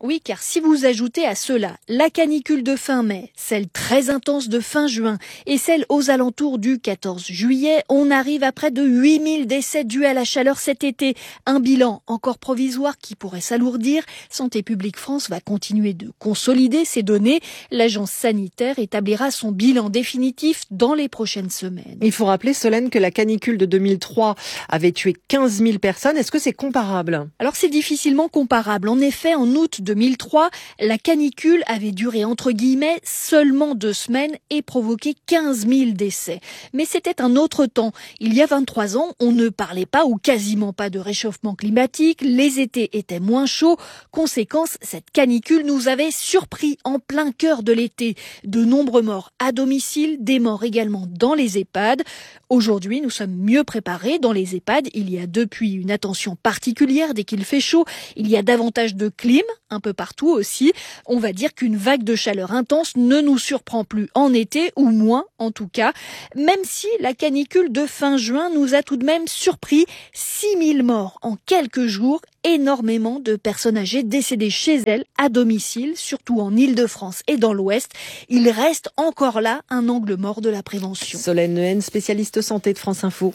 [SPEAKER 14] Oui, car si vous ajoutez à cela la canicule de fin mai, celle très intense de fin juin et celle aux alentours du 14 juillet, on arrive à près de 8000 décès dus à la chaleur cet été. Un bilan encore provisoire qui pourrait s'alourdir. Santé publique France va continuer de consolider ces données. L'agence sanitaire établira son bilan définitif dans les prochaines semaines.
[SPEAKER 2] Il faut rappeler, Solène, que la canicule de 2003 avait tué 15 000 personnes. Est-ce que c'est comparable ?
[SPEAKER 14] Alors c'est difficilement comparable. En effet, en août 2003, la canicule avait duré entre guillemets seulement 2 semaines et provoqué 15 000 décès. Mais c'était un autre temps. Il y a 23 ans, on ne parlait pas ou quasiment pas de réchauffement climatique. Les étés étaient moins chauds. Conséquence, cette canicule nous avait surpris en plein cœur de l'été. De nombreux morts à domicile, des morts également dans les EHPAD. Aujourd'hui, nous sommes mieux préparés. Dans les EHPAD, il y a depuis une attention particulière dès qu'il fait chaud. Il y a davantage de clim, un peu partout aussi. On va dire qu'une vague de chaleur intense ne nous surprend plus en été, ou moins en tout cas. Même si la canicule de fin juin nous a tout de même surpris. 6000 morts en quelques jours. Énormément de personnes âgées décédées chez elles, à domicile, surtout en Île-de-France et dans l'Ouest. Il reste encore là un angle mort de la prévention.
[SPEAKER 2] Solène Lehen, spécialiste santé de France Info.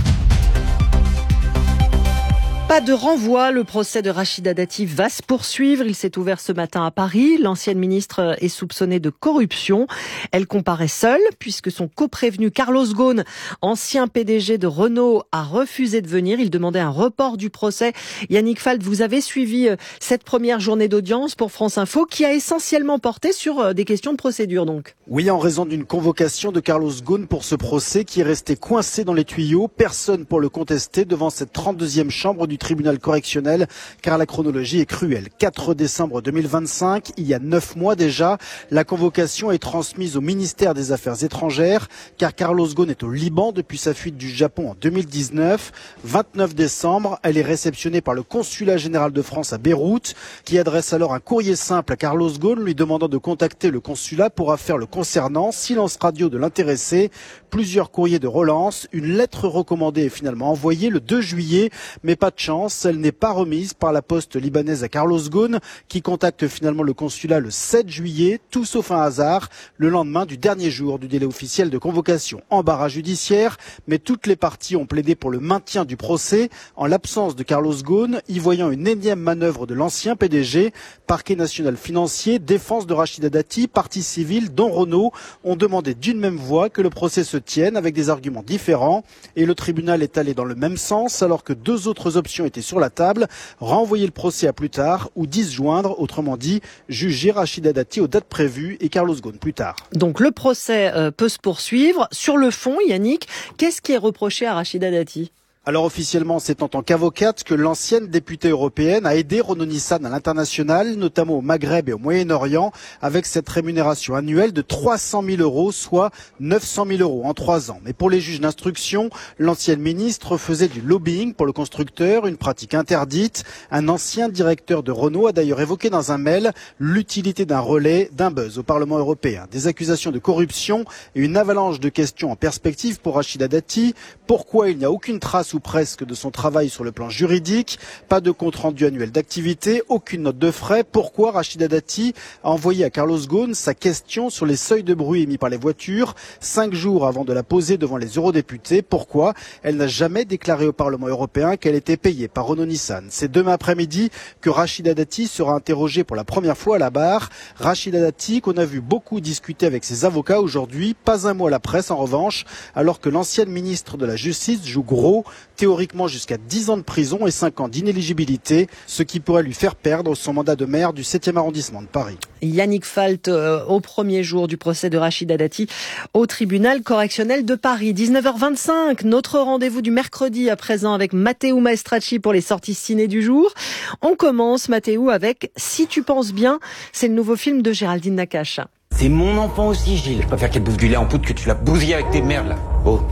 [SPEAKER 2] Pas de renvoi, le procès de Rachida Dati va se poursuivre. Il s'est ouvert ce matin à Paris. L'ancienne ministre est soupçonnée de corruption. Elle comparaît seule puisque son coprévenu Carlos Ghosn, ancien PDG de Renault, a refusé de venir. Il demandait un report du procès. Yannick Falt, vous avez suivi cette première journée d'audience pour France Info qui a essentiellement porté sur des questions de procédure donc.
[SPEAKER 22] Oui, en raison d'une convocation de Carlos Ghosn pour ce procès qui est resté coincé dans les tuyaux. Personne pour le contester devant cette 32e chambre du tribunal correctionnel, car la chronologie est cruelle. 4 décembre 2025, il y a 9 mois déjà, la convocation est transmise au ministère des Affaires étrangères, car Carlos Ghosn est au Liban depuis sa fuite du Japon en 2019. 29 décembre, elle est réceptionnée par le consulat général de France à Beyrouth, qui adresse alors un courrier simple à Carlos Ghosn, lui demandant de contacter le consulat pour affaire le concernant. Silence radio de l'intéressé, plusieurs courriers de relance, une lettre recommandée est finalement envoyée le 2 juillet, mais pas de chance, elle n'est pas remise par la poste libanaise à Carlos Ghosn, qui contacte finalement le consulat le 7 juillet, tout sauf un hasard, le lendemain du dernier jour du délai officiel de convocation. Embarras judiciaire, mais toutes les parties ont plaidé pour le maintien du procès, en l'absence de Carlos Ghosn, y voyant une énième manœuvre de l'ancien PDG. Parquet national financier, défense de Rachida Dati, partie civile, dont Renault, ont demandé d'une même voix que le procès se tienne avec des arguments différents. Et le tribunal est allé dans le même sens, alors que 2 autres options étaient sur la table, renvoyer le procès à plus tard ou disjoindre, autrement dit, juger Rachida Dati aux dates prévues et Carlos Ghosn plus tard.
[SPEAKER 2] Donc le procès peut se poursuivre. Sur le fond, Yannick, qu'est-ce qui est reproché à Rachida Dati ?
[SPEAKER 22] Alors officiellement, c'est en tant qu'avocate que l'ancienne députée européenne a aidé Renault Nissan à l'international, notamment au Maghreb et au Moyen-Orient, avec cette rémunération annuelle de 300 000 €, soit 900 000 € en 3 ans. Mais pour les juges d'instruction, l'ancienne ministre faisait du lobbying pour le constructeur, une pratique interdite. Un ancien directeur de Renault a d'ailleurs évoqué dans un mail l'utilité d'un relais, d'un buzz au Parlement européen. Des accusations de corruption et une avalanche de questions en perspective pour Rachida Dati. Pourquoi il n'y a aucune trace ou presque de son travail sur le plan juridique, pas de compte-rendu annuel d'activité, aucune note de frais. Pourquoi Rachida Dati a envoyé à Carlos Ghosn sa question sur les seuils de bruit émis par les voitures 5 jours avant de la poser devant les eurodéputés? Pourquoi elle n'a jamais déclaré au Parlement européen qu'elle était payée par Renault Nissan? C'est demain après-midi que Rachida Dati sera interrogée pour la première fois à la barre. Rachida Dati qu'on a vu beaucoup discuter avec ses avocats aujourd'hui, pas un mot à la presse en revanche, alors que l'ancienne ministre de la Justice joue gros. Théoriquement jusqu'à 10 ans de prison et 5 ans d'inéligibilité, ce qui pourrait lui faire perdre son mandat de maire du 7e arrondissement de Paris.
[SPEAKER 2] Yannick Falt, au premier jour du procès de Rachida Dati au tribunal correctionnel de Paris. 19h25, notre rendez-vous du mercredi à présent avec Matteo Maestracci pour les sorties ciné du jour. On commence, Matteo, avec Si tu penses bien, c'est le nouveau film de Géraldine Nakache.
[SPEAKER 16] C'est mon enfant aussi, Gilles. Je préfère qu'elle bouffe du lait en poudre que tu la bousilles avec tes merdes, là. Oh,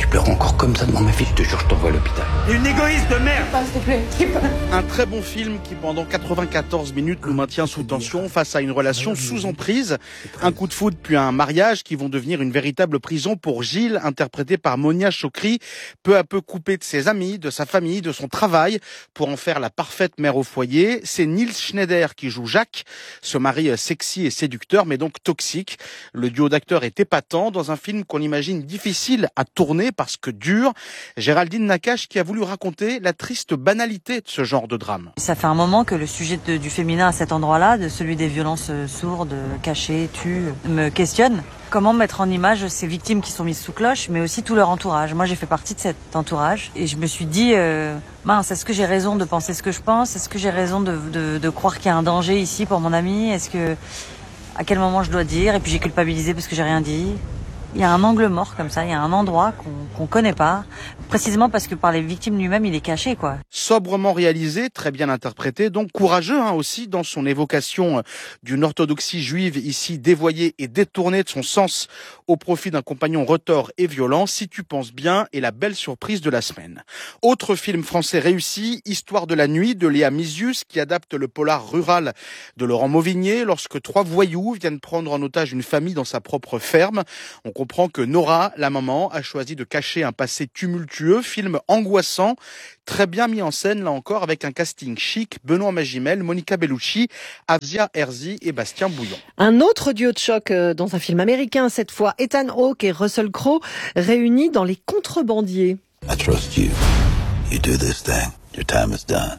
[SPEAKER 1] Tu pleures encore comme ça devant ma fille, je te jure, je t'envoie à l'hôpital.
[SPEAKER 16] Une égoïste de merde.
[SPEAKER 17] S'il te plaît.
[SPEAKER 16] Un très bon film qui pendant 94 minutes nous maintient sous tension face à une relation sous emprise. Un coup de foudre puis un mariage qui vont devenir une véritable prison pour Gilles, interprété par Monia Chokri, peu à peu coupé de ses amis, de sa famille, de son travail, pour en faire la parfaite mère au foyer. C'est Nils Schneider qui joue Jacques, ce mari sexy et séducteur, mais donc toxique. Le duo d'acteurs est épatant dans un film qu'on imagine difficile à tourner parce que dur. Géraldine Nakache qui a voulu raconter la triste banalité de ce genre de drame.
[SPEAKER 18] Ça fait un moment que le sujet du féminin à cet endroit-là, de celui des violences sourdes, cachées, tues, me questionne. Comment mettre en image ces victimes qui sont mises sous cloche, mais aussi tout leur entourage. Moi, j'ai fait partie de cet entourage et je me suis dit, mince, est-ce que j'ai raison de penser ce que je pense ? Est-ce que j'ai raison de croire qu'il y a un danger ici pour mon ami ? À quel moment je dois dire ? Et puis j'ai culpabilisé parce que j'ai rien dit. Il y a un angle mort comme ça, il y a un endroit qu'on connaît pas, précisément parce que par les victimes lui-même, il est caché, quoi.
[SPEAKER 16] Sobrement réalisé, très bien interprété, donc courageux aussi dans son évocation d'une orthodoxie juive ici dévoyée et détournée de son sens au profit d'un compagnon retors et violent, Si tu penses bien, est la belle surprise de la semaine. Autre film français réussi, Histoire de la nuit de Léa Misius, qui adapte le polar rural de Laurent Mauvigné lorsque 3 voyous viennent prendre en otage une famille dans sa propre ferme. On comprend que Nora, la maman, a choisi de cacher un passé tumultueux, film angoissant, très bien mis en scène là encore avec un casting chic, Benoît Magimel, Monica Bellucci, Asia Herzi et Bastien Bouillon.
[SPEAKER 2] Un autre duo de choc dans un film américain, cette fois Ethan Hawke et Russell Crowe, réunis dans Les Contrebandiers.
[SPEAKER 19] I trust you. You do this thing. Your time is done.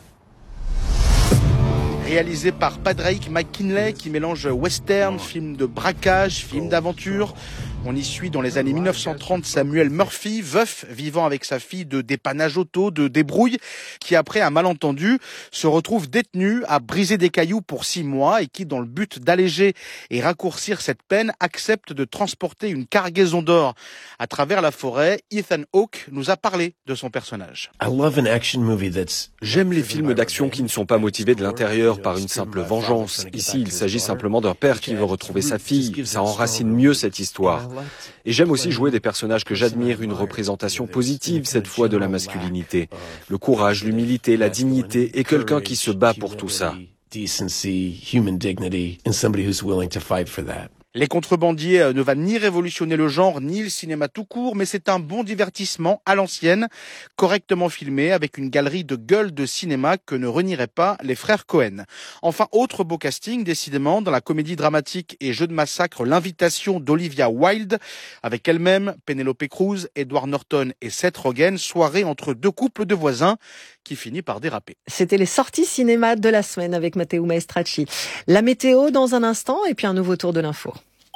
[SPEAKER 16] Réalisé par Padraig McKinley qui mélange western, film de braquage, film d'aventure. On y suit dans les années 1930 Samuel Murphy, veuf, vivant avec sa fille de dépannage auto, de débrouille, qui après un malentendu se retrouve détenu à briser des cailloux pour 6 mois et qui, dans le but d'alléger et raccourcir cette peine, accepte de transporter une cargaison d'or à travers la forêt. Ethan Hawke nous a parlé de son personnage.
[SPEAKER 20] J'aime les films d'action qui ne sont pas motivés de l'intérieur par une simple vengeance. Ici, il s'agit simplement d'un père qui veut retrouver sa fille. Ça enracine mieux cette histoire. Et j'aime aussi jouer des personnages que j'admire, une représentation positive cette fois de la masculinité. Le courage, l'humilité, la dignité et quelqu'un qui se bat pour tout ça.
[SPEAKER 16] Les Contrebandiers ne va ni révolutionner le genre, ni le cinéma tout court, mais c'est un bon divertissement à l'ancienne, correctement filmé, avec une galerie de gueules de cinéma que ne renieraient pas les frères Cohen. Enfin, autre beau casting, décidément, dans la comédie dramatique et jeu de massacre, L'invitation d'Olivia Wilde, avec elle-même, Penelope Cruz, Edward Norton et Seth Rogen, soirée entre 2 couples de voisins qui finit par déraper.
[SPEAKER 2] C'était les sorties cinéma de la semaine avec Matteo Maestracci. La météo dans un instant et puis un nouveau tour de l'info.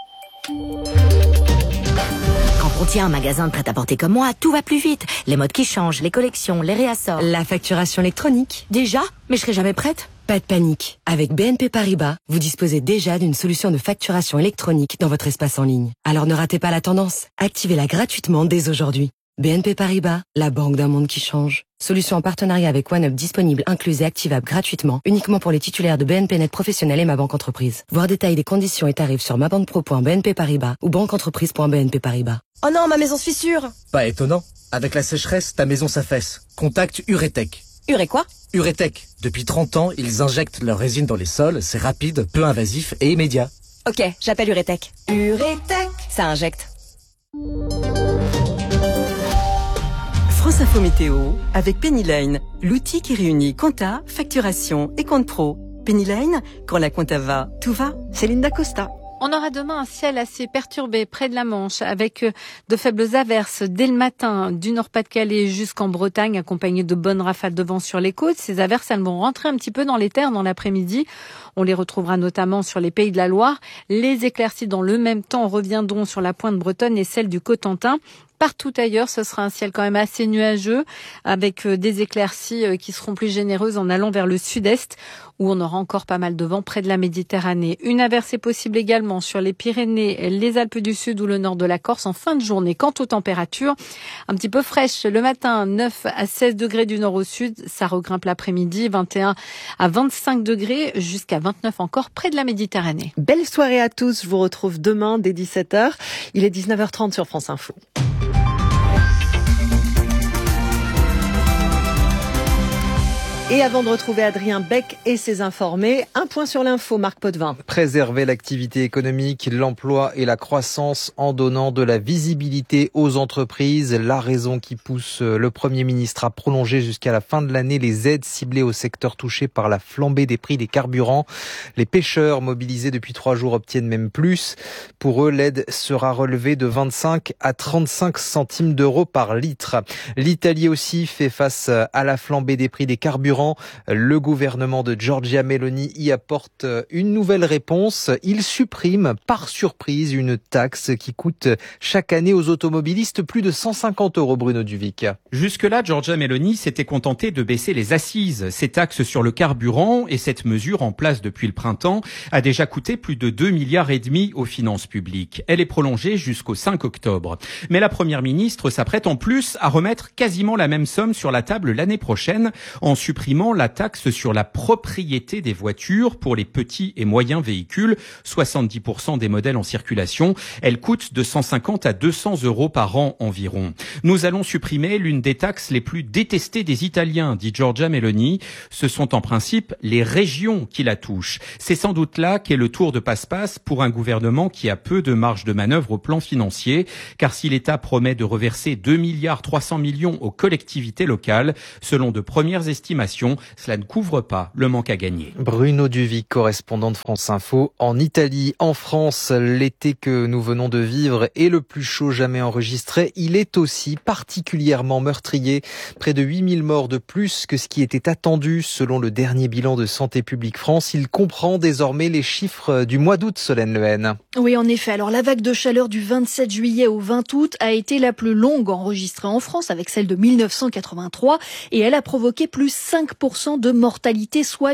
[SPEAKER 27] Quand on tient un magasin de prêt-à-porter comme moi, tout va plus vite. Les modes qui changent, les collections, les réassorts.
[SPEAKER 28] La facturation électronique.
[SPEAKER 27] Déjà ? Mais je serai jamais prête ?
[SPEAKER 28] Pas de panique. Avec BNP Paribas, vous disposez déjà d'une solution de facturation électronique dans votre espace en ligne. Alors ne ratez pas la tendance. Activez-la gratuitement dès aujourd'hui. BNP Paribas, la banque d'un monde qui change. Solution en partenariat avec OneUp disponible, incluse et activable gratuitement, uniquement pour les titulaires de BNP Net Professionnel et Ma Banque Entreprise. Voir détail des conditions et tarifs sur mabanquepro.bnp Paribas ou banqueentreprise.bnp Paribas. Oh non, ma maison se fissure.
[SPEAKER 29] Pas étonnant. Avec la sécheresse, ta maison s'affaisse. Contacte Uretech.
[SPEAKER 28] Uré quoi ?
[SPEAKER 29] Uretech. Depuis 30 ans, ils injectent leur résine dans les sols. C'est rapide, peu invasif et immédiat.
[SPEAKER 28] Ok, j'appelle Uretech. Uretech. Ça injecte.
[SPEAKER 21] France Info Météo avec Pennyline, l'outil qui réunit compta, facturation et compte pro. Pennyline, quand la compta va, tout va.
[SPEAKER 2] Céline Dacosta.
[SPEAKER 3] On aura demain un ciel assez perturbé près de la Manche avec de faibles averses dès le matin du Nord-Pas-de-Calais jusqu'en Bretagne accompagnées de bonnes rafales de vent sur les côtes. Ces averses, elles vont rentrer un petit peu dans les terres dans l'après-midi. On les retrouvera notamment sur les Pays de la Loire. Les éclaircies dans le même temps reviendront sur la pointe bretonne et celle du Cotentin. Partout ailleurs, ce sera un ciel quand même assez nuageux avec des éclaircies qui seront plus généreuses en allant vers le sud-est où on aura encore pas mal de vent près de la Méditerranée. Une averse est possible également sur les Pyrénées, les Alpes du Sud ou le nord de la Corse en fin de journée. Quant aux températures, un petit peu fraîches le matin, 9 à 16 degrés du nord au sud, ça regrimpe l'après-midi, 21 à 25 degrés jusqu'à 29 encore près de la Méditerranée.
[SPEAKER 2] Belle soirée à tous, je vous retrouve demain dès 17h. Il est 19h30 sur France Info. Et avant de retrouver Adrien Beck et ses informés, un point sur l'info, Marc Potvin.
[SPEAKER 26] Préserver l'activité économique, l'emploi et la croissance en donnant de la visibilité aux entreprises. La raison qui pousse le Premier ministre à prolonger jusqu'à la fin de l'année les aides ciblées au secteur touché par la flambée des prix des carburants. Les pêcheurs mobilisés depuis 3 jours obtiennent même plus. Pour eux, l'aide sera relevée de 25 à 35 centimes d'euros par litre. L'Italie aussi fait face à la flambée des prix des carburants. Le gouvernement de Giorgia Meloni y apporte une nouvelle réponse. Il supprime par surprise une taxe qui coûte chaque année aux automobilistes plus de 150 €, Bruno Duvic.
[SPEAKER 4] Jusque-là, Giorgia Meloni s'était contentée de baisser les assises. Ces taxes sur le carburant et cette mesure en place depuis le printemps a déjà coûté plus de 2,5 milliards aux finances publiques. Elle est prolongée jusqu'au 5 octobre. Mais la première ministre s'apprête en plus à remettre quasiment la même somme sur la table l'année prochaine en supprimant la taxe sur la propriété des voitures pour les petits et moyens véhicules, 70% des modèles en circulation. Elle coûte de 150 à 200 € par an environ. Nous allons supprimer l'une des taxes les plus détestées des Italiens, dit Giorgia Meloni. Ce sont en principe les régions qui la touchent. C'est sans doute là qu'est le tour de passe-passe pour un gouvernement qui a peu de marge de manœuvre au plan financier, car si l'État promet de reverser 2,3 milliards aux collectivités locales, selon de premières estimations, cela ne couvre pas le manque à gagner.
[SPEAKER 26] Bruno Duvic, correspondant de France Info en Italie. En France, l'été que nous venons de vivre est le plus chaud jamais enregistré. Il est aussi particulièrement meurtrier. Près de 8000 morts de plus que ce qui était attendu selon le dernier bilan de Santé publique France. Il comprend désormais les chiffres du mois d'août, Solène Lehen.
[SPEAKER 14] Oui, en effet. Alors, la vague de chaleur du 27 juillet au 20 août a été la plus longue enregistrée en France avec celle de 1983 et elle a provoqué plus 5% de mortalité, soit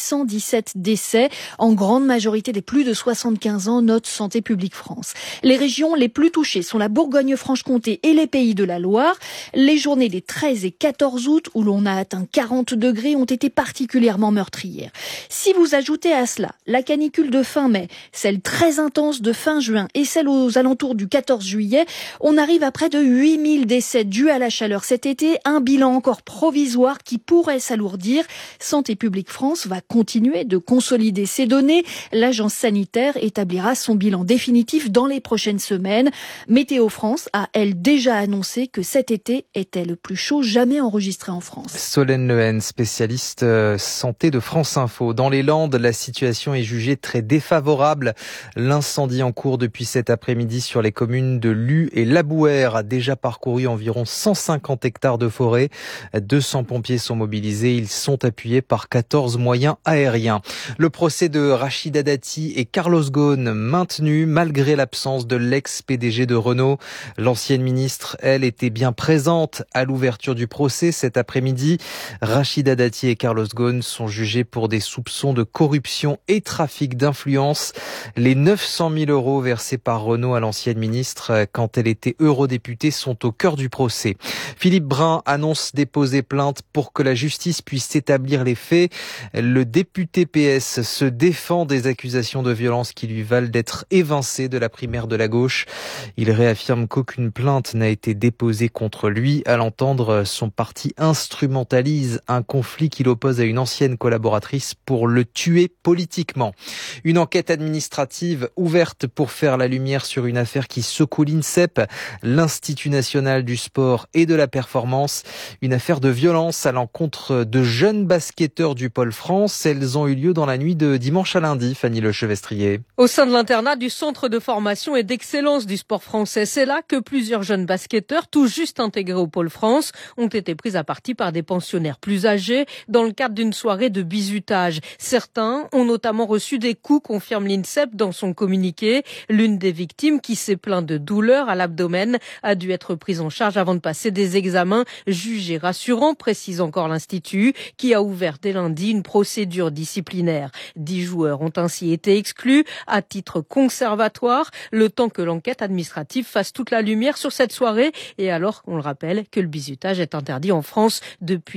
[SPEAKER 14] 817 décès, en grande majorité des plus de 75 ans, note Santé publique France. Les régions les plus touchées sont la Bourgogne-Franche-Comté et les Pays de la Loire. Les journées des 13 et 14 août, où l'on a atteint 40 degrés, ont été particulièrement meurtrières. Si vous ajoutez à cela la canicule de fin mai, celle très intense de fin juin et celle aux alentours du 14 juillet, on arrive à près de 8000 décès dus à la chaleur cet été, un bilan encore provisoire qui pourrait s'alourdir. Santé publique France va continuer de consolider ces données. L'agence sanitaire établira son bilan définitif dans les prochaines semaines. Météo France a, elle, déjà annoncé que cet été était le plus chaud jamais enregistré en France.
[SPEAKER 26] Solène Lehen, spécialiste santé de France Info. Dans les Landes, la situation est jugée très défavorable. L'incendie en cours depuis cet après-midi sur les communes de Luz et Labouhère a déjà parcouru environ 150 hectares de forêt. 200 pompiers sont mobilisés. Ils sont appuyés par 14 moyens aériens. Le procès de Rachida Dati et Carlos Ghosn maintenu malgré l'absence de l'ex-PDG de Renault. L'ancienne ministre, elle, était bien présente à l'ouverture du procès cet après-midi. Rachida Dati et Carlos Ghosn sont jugés pour des soupçons de corruption et trafic d'influence. Les 900 000 € versés par Renault à l'ancienne ministre quand elle était eurodéputée sont au cœur du procès. Philippe Brun annonce déposer plainte pour que la justice puisse établir les faits. Le député PS se défend des accusations de violence qui lui valent d'être évincé de la primaire de la gauche. Il réaffirme qu'aucune plainte n'a été déposée contre lui. À l'entendre, son parti instrumentalise un conflit qu'il oppose à une ancienne collaboratrice pour le tuer politiquement. Une enquête administrative ouverte pour faire la lumière sur une affaire qui secoue l'INSEP, l'Institut national du sport et de la performance. Une affaire de violence à l'encontre de jeunes basketteurs du Pôle France. Elles ont eu lieu dans la nuit de dimanche à lundi, Fanny Lechevestrier.
[SPEAKER 5] Au sein de l'internat du Centre de formation et d'excellence du sport français, c'est là que plusieurs jeunes basketteurs, tout juste intégrés au Pôle France, ont été pris à partie par des pensionnaires plus âgés dans le cadre d'une soirée de bizutage. Certains ont notamment reçu des coups, confirme l'INSEP dans son communiqué. L'une des victimes, qui s'est plainte de douleurs à l'abdomen, a dû être prise en charge avant de passer des examens jugés rassurants, précise encore l'Institut, qui a ouvert dès lundi une procédure disciplinaire. 10 joueurs ont ainsi été exclus à titre conservatoire, le temps que l'enquête administrative fasse toute la lumière sur cette soirée. Et alors, on le rappelle, que le bizutage est interdit en France depuis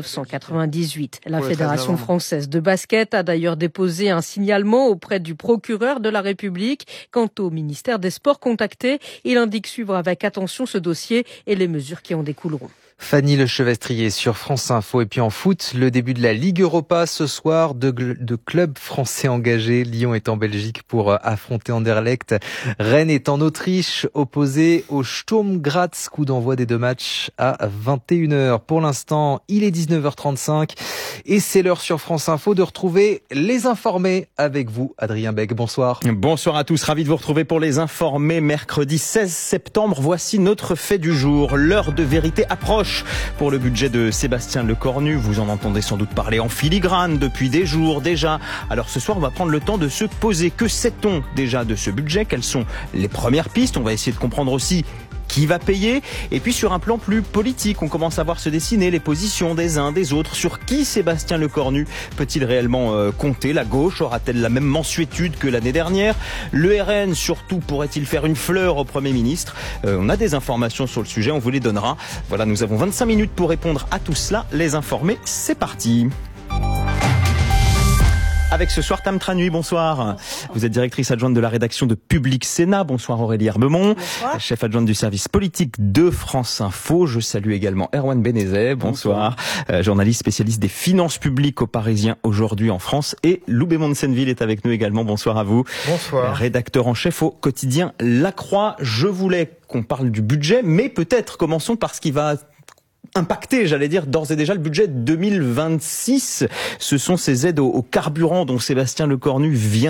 [SPEAKER 5] 1998. La Fédération française de basket a d'ailleurs déposé un signalement auprès du procureur de la République. Quant au ministère des Sports contacté, il indique suivre avec attention ce dossier et les mesures qui en découleront.
[SPEAKER 26] Fanny Lechevestrier sur France Info. Et puis en foot, le début de la Ligue Europa ce soir. De clubs français engagés. Lyon est en Belgique pour affronter Anderlecht. Rennes est en Autriche, opposé au Sturm Graz. Coup d'envoi des deux matchs à 21h. Pour l'instant, il est 19h35 et c'est l'heure sur France Info de retrouver les informés avec vous, Adrien Beck. Bonsoir.
[SPEAKER 6] Bonsoir à tous. Ravi de vous retrouver pour les informés. Mercredi 16 septembre, voici notre fait du jour. L'heure de vérité approche pour le budget de Sébastien Lecornu. Vous en entendez sans doute parler en filigrane depuis des jours déjà. Alors ce soir, on va prendre le temps de se poser. Que sait-on déjà de ce budget? Quelles sont les premières pistes? On va essayer de comprendre aussi qui va payer. Et puis sur un plan plus politique, on commence à voir se dessiner les positions des uns des autres. Sur qui Sébastien Lecornu peut-il réellement compter? La gauche aura-t-elle la même mansuétude que l'année dernière? Le RN surtout pourrait-il faire une fleur au Premier ministre? On a des informations sur le sujet, on vous les donnera. Voilà, nous avons 25 minutes pour répondre à tout cela. Les informés, c'est parti. Avec ce soir Tam Tranui, bonsoir. Vous êtes directrice adjointe de la rédaction de Public Sénat. Bonsoir Aurélie Herbemont. Bonsoir. Chef adjointe du service politique de France Info. Je salue également Erwan Benezet. Bonsoir. Journaliste spécialiste des finances publiques au Parisien aujourd'hui en France. Et Lou Bémond-Senneville est avec nous également. Bonsoir à vous. Bonsoir. Rédacteur en chef au quotidien La Croix. Je voulais qu'on parle du budget, mais peut-être commençons par ce qui va impacté, j'allais dire, d'ores et déjà le budget 2026. Ce sont ces aides au carburant dont Sébastien Lecornu vient